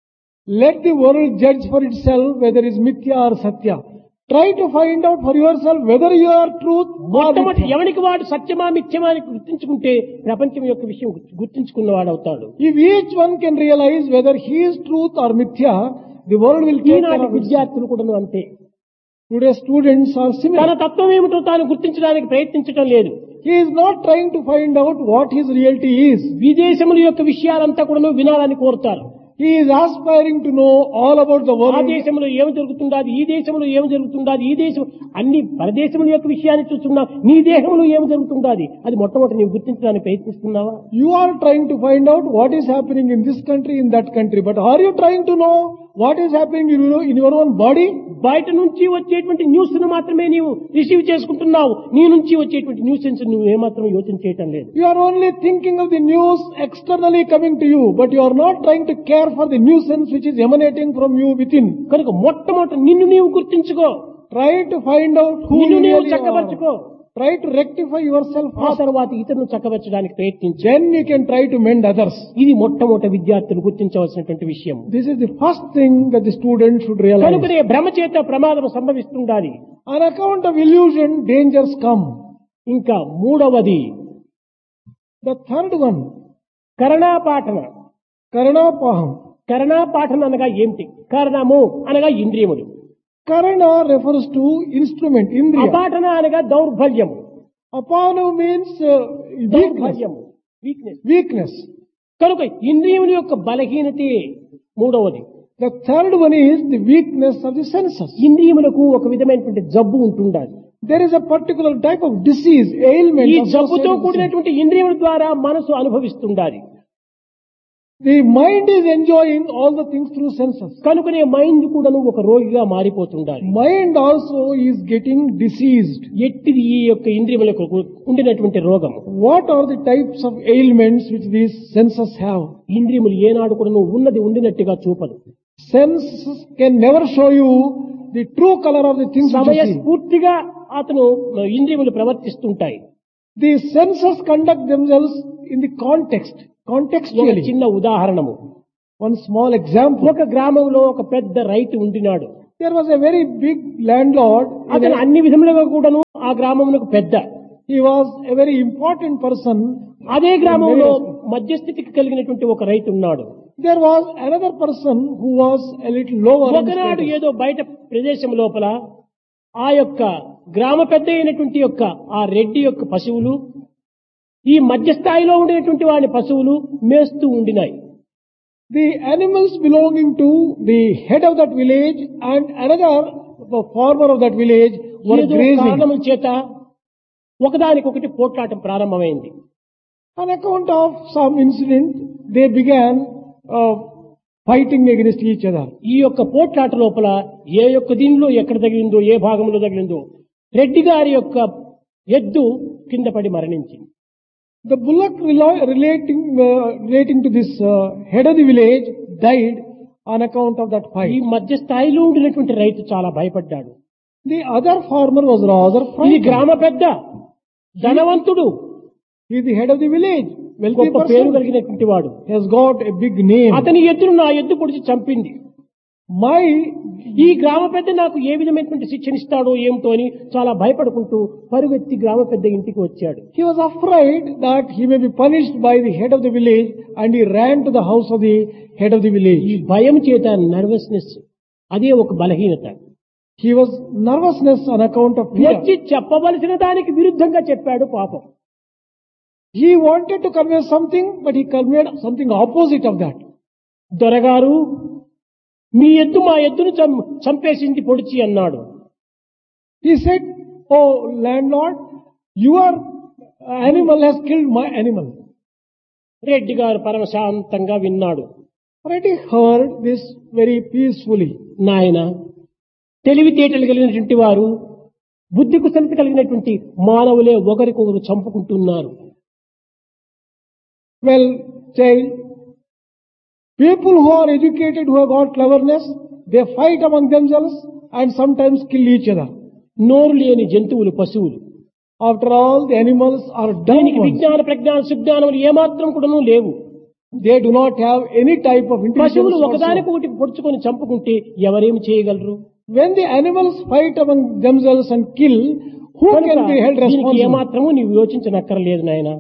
Let the world judge for itself whether it is mithya or satya. Try to find out for yourself whether you are truth or మొట్టమొదటి mithya. ఎవరికి వాడు సత్యమా మిథ్యమా అని గుర్తించుకుంటే ప్రపంచం యొక్క విషయం గుర్తించుకున్నవాడు అవుతాడు. If each one can realize whether he is truth or mithya, the world will take care ఈనాటి of itself. విద్యార్థులు కూడా అంతే. Today students are తన similar. తత్వం ఏమిటో తాను గుర్తించడానికి ప్రయత్నించడం లేదు. He is not trying to find out what his reality is. విదేశముల యొక్క విషయాలంతా కూడా వినాలని కోరుతారు. He is aspiring to know all about the ఆ world. దేశంలో ఏమి జరుగుతుండాది, ఈ దేశంలో ఏమి జరుగుతుండాది, ఈ దేశం అన్ని పరదేశముల యొక్క విషయాన్ని చూస్తున్నా, నీ దేశంలో ఏమి జరుగుతుండాది అది మొట్టమొదటి నీవు గుర్తించడానికి ప్రయత్నిస్తున్నావా? You are trying to find out what is happening in this country, in that country. But are you trying to know what is happening in your, in your own body? బయట నుంచి వచ్చేటువంటి న్యూస్ ను మాత్రమే నీవు రిసీవ్ చేసుకుంటున్నావు. నీ నుంచి వచ్చేటువంటి న్యూస్ నువ్వు ఏమాత్రం యోచన చేయటం లేదు. You are only thinking of the news externally coming to you, but you are not trying to care for the nuisance which is emanating from you within. కనుక మొట్టమొదటి నిన్ను నీవు గుర్తించుకో, Try to find out who నిన్ను you నీవు really చక్కబరుచుకో. are. Try to rectify yourself ఆ first. తర్వాత ఇతరులను చక్కబరచడానికి ప్రయత్నించు. Then you can try to mend others. ఇది మొట్టమొదటి విద్యార్థులు గుర్తించవలసినటువంటి విషయం. This is the first thing that the student should realize. కనుకనే భ్రమ చేత ప్రమాదం సంభవిస్తుండాలి. On account of illusion, dangers come. ఇంకా మూడవది The third one, కరణాపాఠన. Karanapaham. కరణాపాఠన అనగా ఏమిటి? కరణము అనగా ఇంద్రియములు, Karana refers to instrument, indriya. అపాఠన అనగా దౌర్బల్యము. Apanu means uh, weakness. దౌర్బల్యము, weakness. Weakness. కనుక ఇంద్రియముల యొక్క బలహీనతే మూడవది. The third one is the weakness of the senses. ఇంద్రియములకు ఒక విధమైనటువంటి జబ్బు ఉంటుండాలి. There is a particular type of disease, ailment. ఈ associated జబ్బుతో with కూడినటువంటి ఇంద్రియముల ద్వారా మనసు అనుభవిస్తుండాలి. The mind is enjoying all the things through senses. కనుకనే మైండ్ కూడాను ఒక రోగిగా మారిపోతుండాలి. Mind also is getting diseased. ఎట్టిది ఈ యొక్క ఇంద్రియములకు ఉండినటువంటి రోగం? What are the types of ailments which these senses have? ఇంద్రియములు ఏనాడు కూడాను ఉన్నది ఉండినట్టుగా చూపదు. Senses can never show you the true color of the things which you see. సమయస్ఫూర్తిగా అతను ఇంద్రియములు ప్రవర్తిస్తుంటాయి. The senses conduct themselves in the context, ఒక contextually. చిన్న ఉదాహరణము. One small example. ఒక గ్రామంలో ఒక పెద్ద రైతు ఉండినాడు. There was a very big landlord. in అతను a- అన్ని విధములుగా కూడాను ఆ గ్రామమునకు పెద్ద. He was a very important person. అదే గ్రామంలో మధ్యస్థితికి కలిగినటువంటి ఒక రైతు ఉన్నాడు. There was another person who was a little lower in ఒకనాడు status. ఏదో బయట ప్రదేశం లోపల ఆ యొక్క గ్రామ పెద్ద అయినటువంటి యొక్క ఆ రెడ్డి యొక్క పశువులు ఈ మధ్య స్థాయిలో ఉండినటువంటి వాడి పశువులు మేస్తూ ఉండినాయి. The animals belonging to the head of that village and another the farmer of that village were ఏదో grazing. కారణముల చేత ఒకదానికొకటి పోట్లాటం ప్రారంభమైంది. On account of some incident, they began uh, fighting against each other. ఈ యొక్క పోట్లాట లోపల ఏ యొక్క దీనిలో ఎక్కడ తగిలిందో, ఏ భాగంలో తగిలిందో రెడ్డి గారి యొక్క ఎద్దు కింద పడి మరణించింది. The bullock rela- relating uh, relating to this uh, head of the village died on account of that ఈ fight. మధ్య స్థాయిలో ఉండినటువంటి రైతు చాలా భయపడ్డాడు. The other farmer was rather ఈ frightened. గ్రామ పెద్ద ధనవంతుడు, He is the head of the village, wealthy గొప్ప పేరు person. కలిగినటువంటి వాడు. He has got a big name. అతని ఎద్దును నా ఎద్దు పొడిచి చంపింది. My ఈ గ్రామ పెద్ద నాకు ఏ విధమైనటువంటి శిక్షణ ఇస్తాడో ఏమిటో అని చాలా భయపడుకుంటూ పరుగెత్తి గ్రామ పెద్ద ఇంటికి వచ్చాడు. He was afraid that he may be punished by the head of the village, and he ran to the house of the head of the ఈ village. భయం చేత నర్వస్నెస్ అదే ఒక బలహీనత. He was nervousness on account of fear. వచ్చి చెప్పవలసిన దానికి విరుద్ధంగా చెప్పాడు పాపం. He wanted to convey something, but he conveyed something opposite of that. దొరగారు మీ ఎద్దు మా ఎద్దును చం- చంపేసింది పొడిచి అన్నాడు. He said, "Oh landlord, your animal has killed my animal." Reddy గారు పరమశాంతంగా విన్నాడు. Reddy heard this very peacefully. నాయన తెలివితేటలు కలిగినటువంటి వారు, బుద్ధి కుశలత కలిగినటువంటి మానవులే ఒకరికొకరు చంపుకుంటున్నారు. Well, child, people who are educated, who have got cleverness, they fight among themselves and sometimes kill each other. నోరు లేని జంతువులు పశువులు. After all, the animals are dumb దీనికి ones. విజ్ఞాన ప్రజ్ఞాన సుజ్ఞానములు ఏమాత్రం కూడాను లేవు. They do not have any type of intelligence. పశువులు also. ఒకదానికి ఒకటి పొడుచుకొని చంపుకుంటే ఎవరేమి చేయగలరు? When the animals fight among themselves and kill, who కనుక can be held దీనికి responsible? ఏమాత్రము నీవు యోచించనక్కర్లేదు నాయన.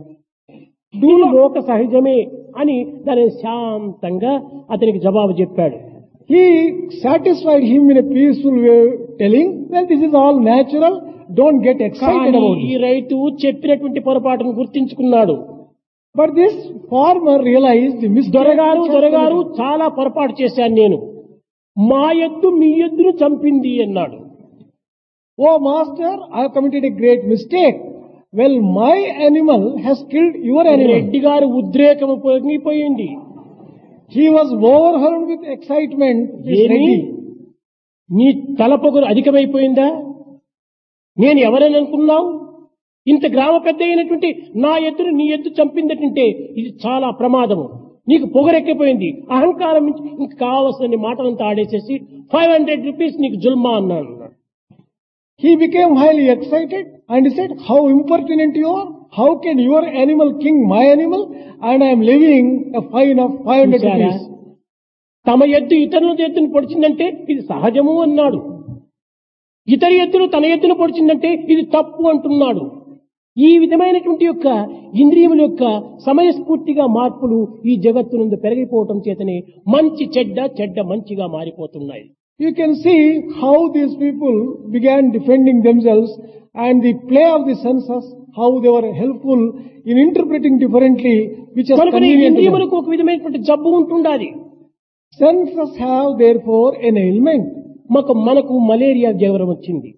Do ఇది not- లోక సహజమే అని దాని శాంతంగా అతనికి జవాబు చెప్పాడు. He satisfied him in a peaceful way, telling, well, this is all natural, don't get excited కానీ about ఈ it. రైతు చెప్పినటువంటి పొరపాటును గుర్తించుకున్నాడు. But this farmer realized the mistake. దొరగారు which has దొరగారు committed. చాలా పొరపాటు చేశాను నేను. మా ఎద్దు మీ ఎద్దును చంపింది అన్నాడు. Oh master, I have committed a great mistake. Well, my animal has killed your animal. Reddy గారు ఉద్రేకము పొంగిపోయింది. He was overwhelmed with excitement. This ఏమి? Reddy. నీ తలపొగరు అధికమైపోయిందా? నేను ఎవరని అనుకున్నావు? ఇంత గ్రామ పెద్ద అయినటువంటి నా ఎద్దును నీ ఎద్దు చంపిందంటే ఇది చాలా ప్రమాదము. నీకు పొగరెక్కిపోయింది, అహంకారం నుంచి ఇంక కావలసిన మాటలంతా ఆడేసేసి ఫైవ్ హండ్రెడ్ రూపీస్ నీకు జుల్మా అన్నాను. He became highly excited and he said, how impertinent you are. How can your animal king my animal and I am levying a fine of five hundred చూశారా? rupees. తమ ఎద్దు ఇతరుల ఎద్దును పొడిచిందంటే ఇది సహజము అన్నాడు. ఇతర ఎద్దును తన ఎద్దును పొడిచిందంటే ఇది తప్పు అంటున్నాడు. ఈ విధమైనటువంటి యొక్క ఇంద్రియముల యొక్క సమయస్ఫూర్తిగా మార్పులు ఈ జగత్తునందు పెరిగిపోవటం చేతనే మంచి చెడ్డ చెడ్డ మంచిగా మారిపోతున్నాయి. You can see how these people began defending themselves and the play of the senses, how they were helpful in interpreting differently, which is కనుక ఈ convenient to them. ఇంద్రియములకు ఒక విధమైనటువంటి జబ్బు ఉంటుండాలి. Senses have therefore an ailment. మాకు మనకు మలేరియా జ్వరం వచ్చింది.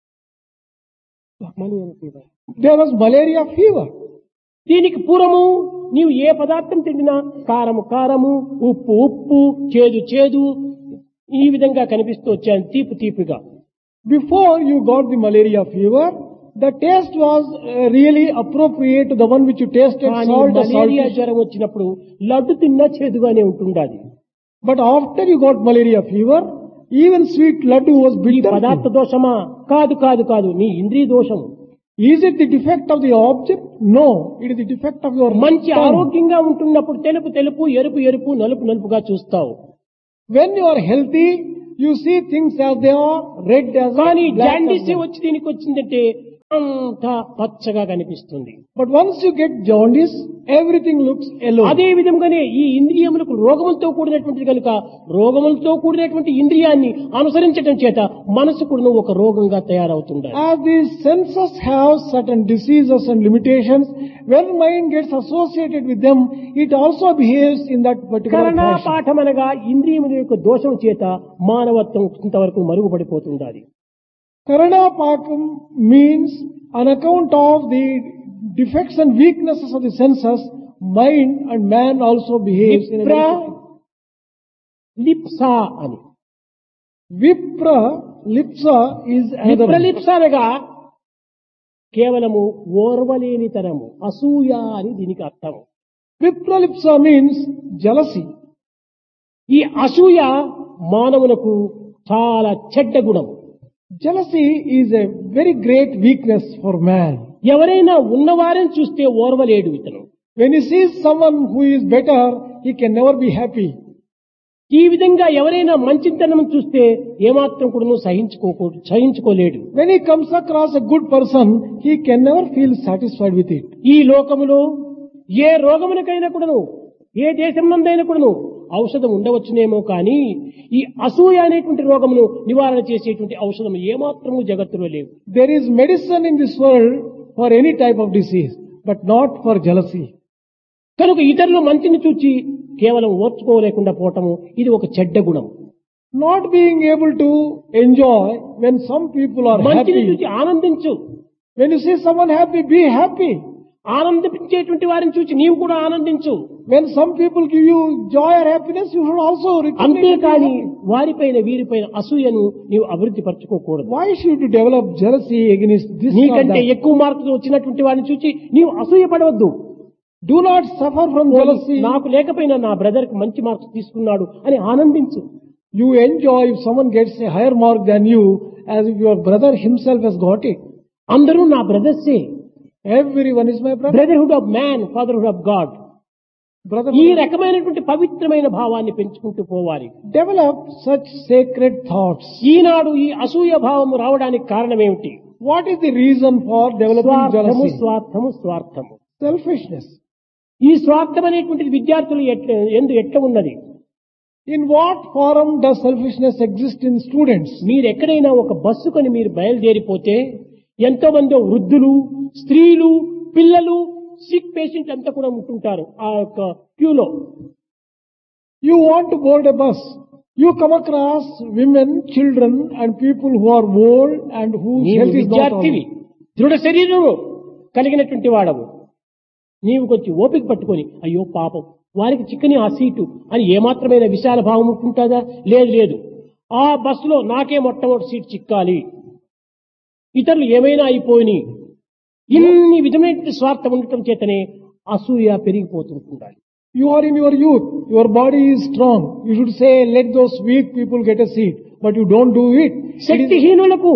There was malaria fever. దీనికి పూర్వము నీవు ఏ పదార్థం తిండినా కారము కారము, ఉప్పు ఉప్పు, చేదు చేదు ఈ విధంగా కనిపిస్తూ వచ్చాను, తీపి తీపిగా. Before you got the malaria fever, the taste was uh, really appropriate to the one which you tasted, కానీ salt or మలేరియా salty. జ్వరం వచ్చినప్పుడు లడ్డు తిన్నా చేదుగానే ఉంటుండాలి. But after you got malaria fever, even sweet laddu was ఈ bitter. పదార్థ దోషమా? కాదు కాదు కాదు, నీ ఇంద్రియ దోషం. Is it the defect of the object? No, it is the defect of your మంచి tongue. ఆరోగ్యంగా ఉంటున్నప్పుడు తెలుపు తెలుపు, ఎరుపు ఎరుపు, నలుపు నలుపుగా చూస్తావు. When you are healthy, you see things as they are, red as కానీ well, black as jaundice well. వచ్చి దీనికి వచ్చిందంటే అంతా పచ్చగా కనిపిస్తుంది. But once you get jaundice, everything looks yellow. అదే విధంగానే ఈ ఇంద్రియములకు రోగములతో కూడినటువంటిది కనుక రోగములతో కూడినటువంటి ఇంద్రియాన్ని అనుసరించడం చేత మనసు కూడా ఒక రోగంగా తయారవుతుంది. As these senses have certain diseases and limitations, when mind gets associated with them, it also behaves in that particular కరణ fashion. పాఠమనగా ఇంద్రియముల యొక్క దోషం చేత మానవత్వం ఇంతవరకు మరుగుపడిపోతుండాలి. Karana Pakam means on account of the defects and weaknesses of the senses, mind and man also behaves in a విప్ర very లిప్సా అని. Vipra Lipsa is another. విప్రలిప్స అనగా కేవలము ఓర్వలేనితనము, అసూయ అని దీనికి అర్థం. Vipralipsa means jealousy. ఈ అసూయ మానవులకు చాలా చెడ్డ గుణం. Jealousy is a very great weakness for man. ఎవరైనా ఉన్నవారని చూస్తే ఓర్వలేడు ఇతను. When he sees someone who is better, he can never be happy. ఈ విధంగా ఎవరైనా మంచితనం చూస్తే ఏమాత్రం కూడా సహించుకో సహించుకోలేడు. When he comes across a good person, he can never feel satisfied with it. ఈ లోకములో ఏ రోగమునకైనా కూడాను, ఏ దేశం నందైనా కూడాను ఔషధం ఉండవచ్చునేమో కానీ ఈ అసూయ అనేటువంటి రోగమును నివారణ చేసేటువంటి ఔషధం ఏమాత్రము జగత్తులో లేవు. There is medicine in this world for any type of disease, but not for jealousy. కనుక ఇతరుల మంచిని చూచి కేవలం ఓర్చుకోలేకుండా పోవటము ఇది ఒక చెడ్డ గుణం. Not being able to enjoy when some people are మంచిని happy. చూచి ఆనందించు. When you see someone happy, be happy. ఆనందించేటువంటి వారిని చూచి నీవు కూడా ఆనందించు. When some people give you joy or happiness, you should also return. అంతేకాని వారిపైన వీరిపైన అసూయను నీవు అభివృద్ధి పరచుకోకూడదు. Why should you develop jealousy against this or నీకంటే that? ఎక్కువ మార్కులు వచ్చినటువంటి వారిని చూచి నీవు అసూయపడవద్దు. Do not suffer from jealousy. నాకు లేకపోయినా నా బ్రదర్ కి మంచి మార్క్స్ తీసుకున్నాడు అని ఆనందించు. You enjoy if someone gets a higher mark than you, as if your brother himself has got it. అందరూ నా బ్రదర్సే. Everyone is my brother. Brotherhood of man, fatherhood of God. Brother, ఈ రకమైనటువంటి పవిత్రమైన భావాన్ని పెంచుకుంటూ పోవాలి. develop such sacred thoughts. ఈనాడు ఈ అసూయ భావం రావడానికి కారణం ఏమిటి? What is the reason for developing స్వార్థము jealousy? స్వార్థము స్వార్థము. Selfishness. ఈ స్వార్థం అనేటువంటిది విద్యార్థులు ఎట్ల ఎందు ఎట్లా ఉన్నది? In what form does selfishness exist in students? మీరు ఎక్కడైనా ఒక బస్సు కొని మీరు బయలుదేరిపోతే ఎంతో మంది వృద్ధులు, స్త్రీలు, పిల్లలు, సిక్ పేషెంట్ అంతా కూడా ఉంటుంటారు ఆ యొక్క క్యూలో. You want to board a bus. You come across women, children and people who are old and whose నీవు health is not విద్యార్థివి, all. దృఢ శరీరము కలిగినటువంటి వాడవు. నీవు కొంచెం ఓపిక పట్టుకొని అయ్యో పాపం వారికి చిక్కని ఆ సీటు అని ఏమాత్రమైన విశాల భావం ఉంటుందా? లేదు లేదు. ఆ బస్సులో నాకే మొట్టమొదటి సీట్ చిక్కాలి, ఇతరులు ఏమైనా అయిపోయి ఇన్ని విధమైన స్వార్థం ఉండటం చేతనే అసూయ పెరిగిపోతుంటుండాలి. You are in your youth. Your body is strong. You should say, let those weak people get a seat. But you don't do it. It is- శక్తిహీనులకు,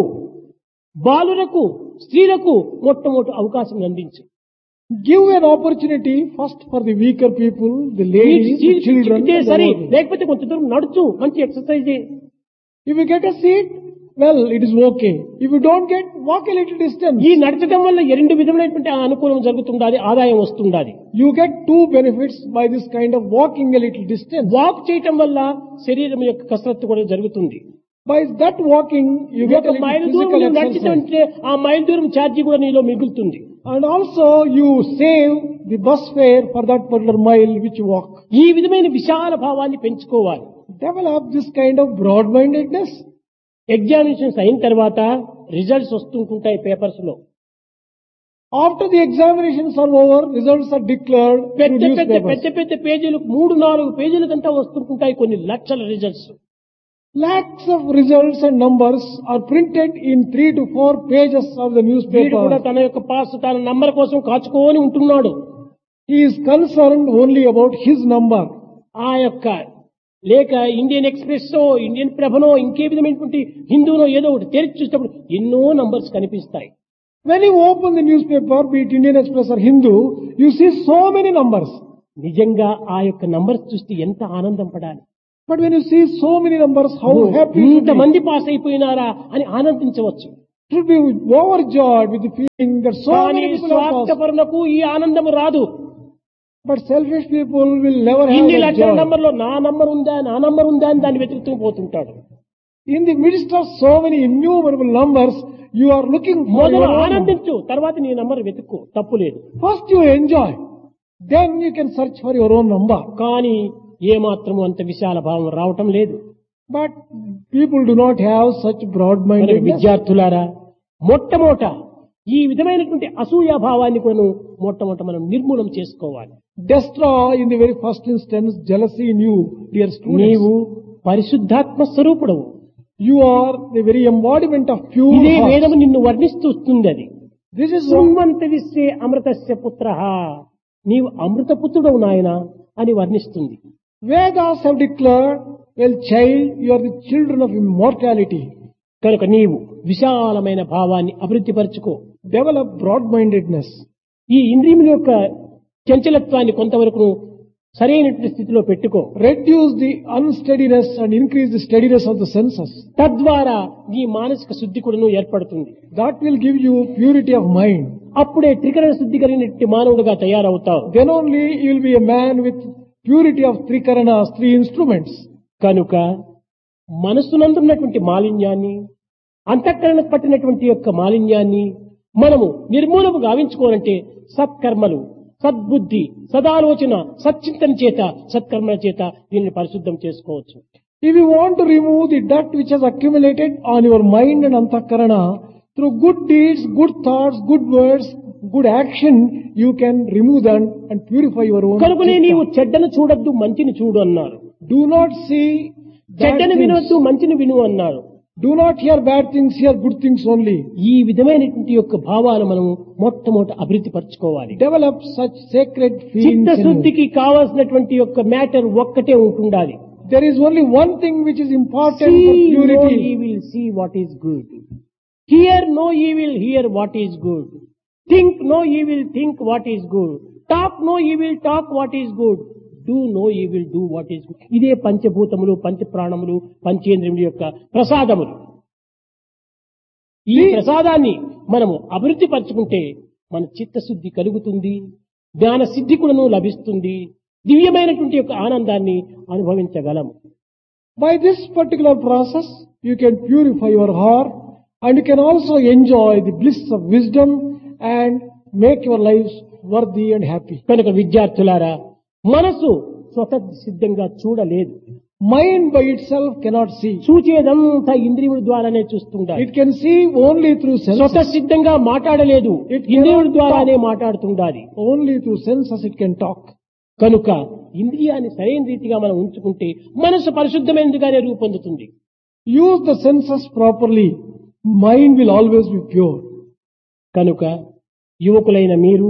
బాలులకు, స్త్రీలకు మొట్టమొదటి అవకాశం అందించు. Give an opportunity first for the weaker people, the ladies, the children. చిక్కితే and the సరే, old people. లేకపోతే కొంచెం దూరం నడుచు, మంచి exercise. If you get a seat, well, it is okay. If you don't get, walk a little distance. ఈ నడచడం వల్ల రెండు విధమైనటువంటి అనుకూలం జరుగుతుండాలి, ఆదాయం వస్తుండాలి. You get two benefits by this kind of walking a little distance. Walk చేయటం వల్ల శరీరం యొక్క కసరత్తు కూడా జరుగుతుంది. By that walking, you get ఒక a మైలు little దూరం physical నువ్వు exercise. నడిచితే ఆ మైలు దూరం ఛార్జీ కూడా నీలో మిగులుతుంది. And also, you save the bus fare for that particular mile which you walk. ఈ విధమైన విశాల భావాన్ని పెంచుకోవాలి. Develop this kind of broad-mindedness. Examinations అయిన తర్వాత రిజల్ట్స్ వస్తుంటుంటాయి పేపర్స్ లో. After the examinations are over, results are declared through పెద్ద పెద్ద newspapers. పెద్ద పెద్ద పేజీలు మూడు నాలుగు పేజీలకంతా వస్తుంటుంటాయి కొన్ని లక్షల results. Lakhs of results and numbers are printed in three to four pages of the వీడు కూడా newspaper. తన యొక్క పాస్ తన నంబర్ కోసం కాచుకొని ఉంటున్నాడు. He is concerned only about his number. ఆ యొక్క లేక ఇండియన్ ఎక్స్ప్రెస్ ఇండియన్ ప్రభనో ఇంకే విధమైనటువంటి హిందూనో ఏదో ఒకటి తెరిచి చూసినప్పుడు ఎన్నో నంబర్స్ కనిపిస్తాయి. When you open the newspaper, be it Indian Express or Hindu, you see so many numbers. నిజంగా ఆ యొక్క నంబర్స్ చూస్తే ఎంత ఆనందం పడాలి. But when you see so many numbers, how happy you should ఇంత be. మంది పాస్ అయిపోయినారా అని ఆనందించవచ్చు. You should be overjoyed with the feeling that so కానీ many people are passed. స్వార్థపరులకు ఈ ఆనందం రాదు. But selfish people will never have ఇన్ని that లక్షల joy. నంబర్లో నా నంబర్ ఉందా నా నంబర్ ఉందా అని దాన్ని వెతుకుతూ పోతుంటాడు. In the midst of so many innumerable numbers, you are looking for మొదలు your own. ఆనందించు, తర్వాత నీ నంబర్ వెతుక్కో, తప్పు లేదు. First you enjoy, then you can search for your own number. కానీ ఏ మాత్రము అంత విశాల భావం రావటం లేదు. But people do not have such కనుక broad-mindedness. విద్యార్థులారా, మొట్టమొదట ఈ విధమైనటువంటి అసూయ భావాన్ని కూడా మొట్టమొదట మనం నిర్మూలన చేసుకోవాలి. Destroy in the very first instance jealousy in you, dear students. నీవు పరిశుద్ధాత్మ స్వరూపుడవు. You are the very embodiment of pure ఇదే heart. వేదము నిన్ను వర్ణిస్తూ వస్తుంది. అది This is what సున్వంత విశ్వే అమృతస్య పుత్రః, నీవు అమృత పుత్రుడవు నాయన అని వర్ణిస్తుంది. Vedas have declared, well child, you are the children of immortality. కనుక నీవు విశాలమైన భావాన్ని అభివృద్ధి పరచుకో. Develop broad-mindedness. ఈ ఇంద్రియముల యొక్క చంచలత్వాన్ని కొంతవరకు సరైనటువంటి స్థితిలో పెట్టుకో. Reduce the unsteadiness and increase the steadiness of the senses. తద్వారా నీ మానసిక శుద్ధి కూడాను ఏర్పడుతుంది. That will give you purity of mind. అప్పుడే త్రికరణ శుద్ధి కలిగినటువంటి మానవుడుగా తయారవుతావు. Then only you will be a man with purity of three karanas, three instruments. కనుక మనస్సునందున్నటువంటి మాలిన్యాన్ని, అంతఃకరణ పట్టినటువంటి యొక్క మాలిన్యాన్ని మనము నిర్మూలము గావించుకోవాలంటే సత్కర్మలు, సద్బుద్ధి, సదాలోచన, సచ్చింతన చేత, సత్కర్మల చేత దీనిని పరిశుద్ధం చేసుకోవచ్చు. If you want to remove the dirt which has accumulated on your mind and antakarana, through good deeds, good thoughts, good words, good action, you can remove them and purify your own. కనుకనే నీవు చెడ్డను చూడొద్దు, మంచిని చూడు అన్నారు. Do not see bad చెడ్డను things. వినొద్దు, మంచిని విను అన్నారు. Do not hear bad things, hear good things only. ఈ విధమైనటువంటి యొక్క భావాలు మనం మొట్టమొదట అభివృద్ధి పరచుకోవాలి. Develop such sacred feelings. in you. చిత్తశుద్ధికి కావాల్సినటువంటి యొక్క మ్యాటర్ ఒక్కటే ఉంటుండాలి. There is only one thing which is important for See no purity. evil, see what is good. Hear no evil, hear what is good. Think no evil, think what is good. Talk no evil, talk what is good. Do no evil, do what is good. ఇదే పంచభూతములు, పంచప్రాణములు, పంచేంద్రియముల యొక్క ప్రసాదములు. ఈ ప్రసాదాన్ని మనము అభివృద్ధి పరచుకుంటే మన చిత్తశుద్ధి కలుగుతుంది, జ్ఞాన సిద్ధి కూడాను లభిస్తుంది, దివ్యమైనటువంటి యొక్క ఆనందాన్ని అనుభవించగలము. By this particular process, you can purify your heart and you can also enjoy the bliss of wisdom and make your lives worthy and happy. కనుక విద్యార్థులారా, మనసు స్వతః సిద్ధంగా చూడలేదు. Mind by itself cannot see. చూచేదంతా ఇంద్రియముల ద్వారానే చూస్తుండాలి. It can see only through స్వతః senses. సిద్ధంగా మాట్లాడలేదు, It ఇంద్రియముల cannot ద్వారానే మాట్లాడుతుండాలి. Only through senses it can talk. కనుక ఇంద్రియాన్ని సరైన రీతిగా మనం ఉంచుకుంటే మనసు పరిశుద్ధమైనదిగానే రూపొందుతుంది. Use the senses properly. Mind will always be pure. కనుక యువకులైన మీరు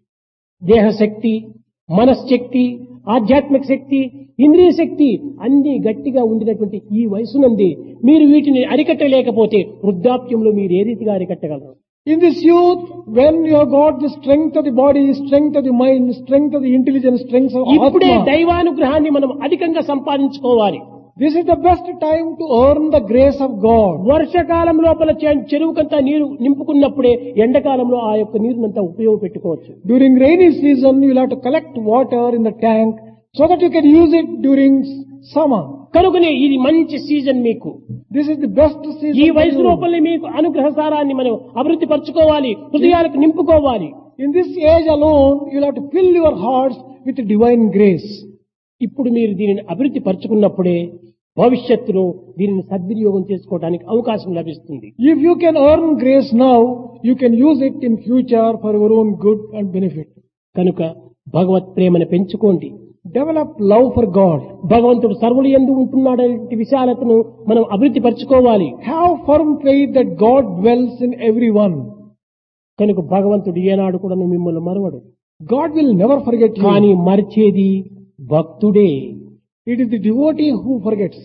దేహశక్తి, మనశ్శక్తి, ఆధ్యాత్మిక శక్తి, ఇంద్రియ శక్తి అన్ని గట్టిగా ఉండినటువంటి ఈ వయసునంది మీరు వీటిని అరికట్టలేకపోతే వృద్ధాప్యంలో మీరు ఏ రీతిగా అరికట్టగలరు? In this youth, when you have got the strength of the body, strength of the mind, strength of the intelligence, strength of ఇప్పుడే Atma, దైవానుగ్రహాన్ని మనం అధికంగా సంపాదించుకోవాలి. this is the best time to earn the grace of God. వర్షకాలం లోపల చె- చెరువుకంతా నీరు నింపుకున్నప్పుడే ఎండాకాలంలో ఆ యొక్క నీరునంతా ఉపయోగపెట్టుకోవచ్చు. During rainy season, you will have to collect water in the tank so that you can use it during summer. కనుకనే ఇది మంచి సీజన్ మీకు. This is the best season. ఈ for వయసు you. లోపలే మీకు అనుగ్రహ సారాన్ని మనం అభివృద్ధి పరచుకోవాలి, హృదయాలకు నింపుకోవాలి. In this age alone, you will have to fill your hearts with divine grace. ఇప్పుడు మీరు దీనిని అభివృద్ధి పరచుకున్నప్పుడే భవిష్యత్తులో దీనిని సద్వినియోగం చేసుకోవడానికి అవకాశం లభిస్తుంది. If you can earn grace now, you can use it in future for your own good and benefit. కనుక భగవత్ ప్రేమను పెంచుకోండి. Develop love for God. భగవంతుడు సర్వులు యందు ఉంటున్నాడనే విషయాలను మనం అభివృద్ధి పరచుకోవాలి. Have firm faith that God dwells in everyone. కనుక భగవంతుడు ఏనాడు కూడా మిమ్మల్ని మరవడు. God will never forget you. కానీ మరిచేది భక్తుడే. It is the devotee who forgets.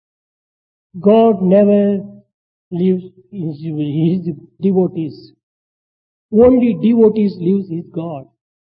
God never leaves his, his devotees. Only devotees leaves his God.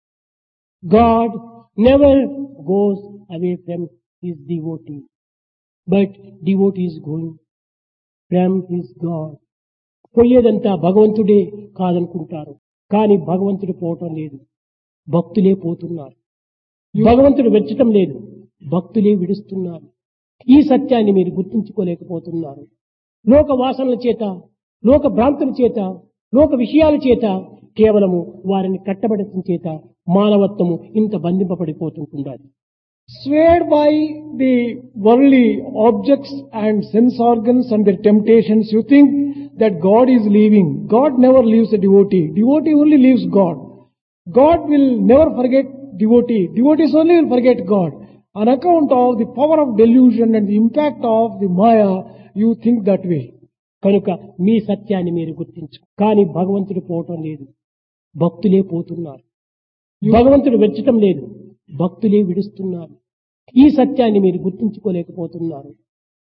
God never goes away from his devotee. But devotee is going from his God. పోయేదంతా భగవంతుడే కాదనుకుంటారు, కానీ భగవంతుడు పోవటం లేదు, భక్తులే పోతున్నారు. భగవంతుడు వెచ్చటం లేదు, భక్తులే విడుస్తున్నారు. ఈ సత్యాన్ని మీరు గుర్తించుకోలేకపోతున్నారు. లోక వాసనల చేత, లోక భ్రాంతుల చేత, లోక విషయాల చేత కేవలము వారిని కట్టబడటం చేత మానవత్వము ఇంత బంధింపబడిపోతుంటున్నది. Swayed by the worldly objects and sense organs and their temptations, you think that God is leaving. God never leaves a devotee. Devotee only leaves God. God will never forget devotee. Devotees only will forget God. On account of the power of delusion and the impact of the Maya, you think that way. కనుక మీ సత్యాన్ని మీరు గుర్తించు. కానీ భగవంతుడు పోవటం లేదు, భక్తులే పోతున్నారు. భగవంతుడు వెచ్చటం లేదు, భక్తులే విడుస్తున్నారు. ఈ సత్యాన్ని మీరు గుర్తించుకోలేకపోతున్నారు.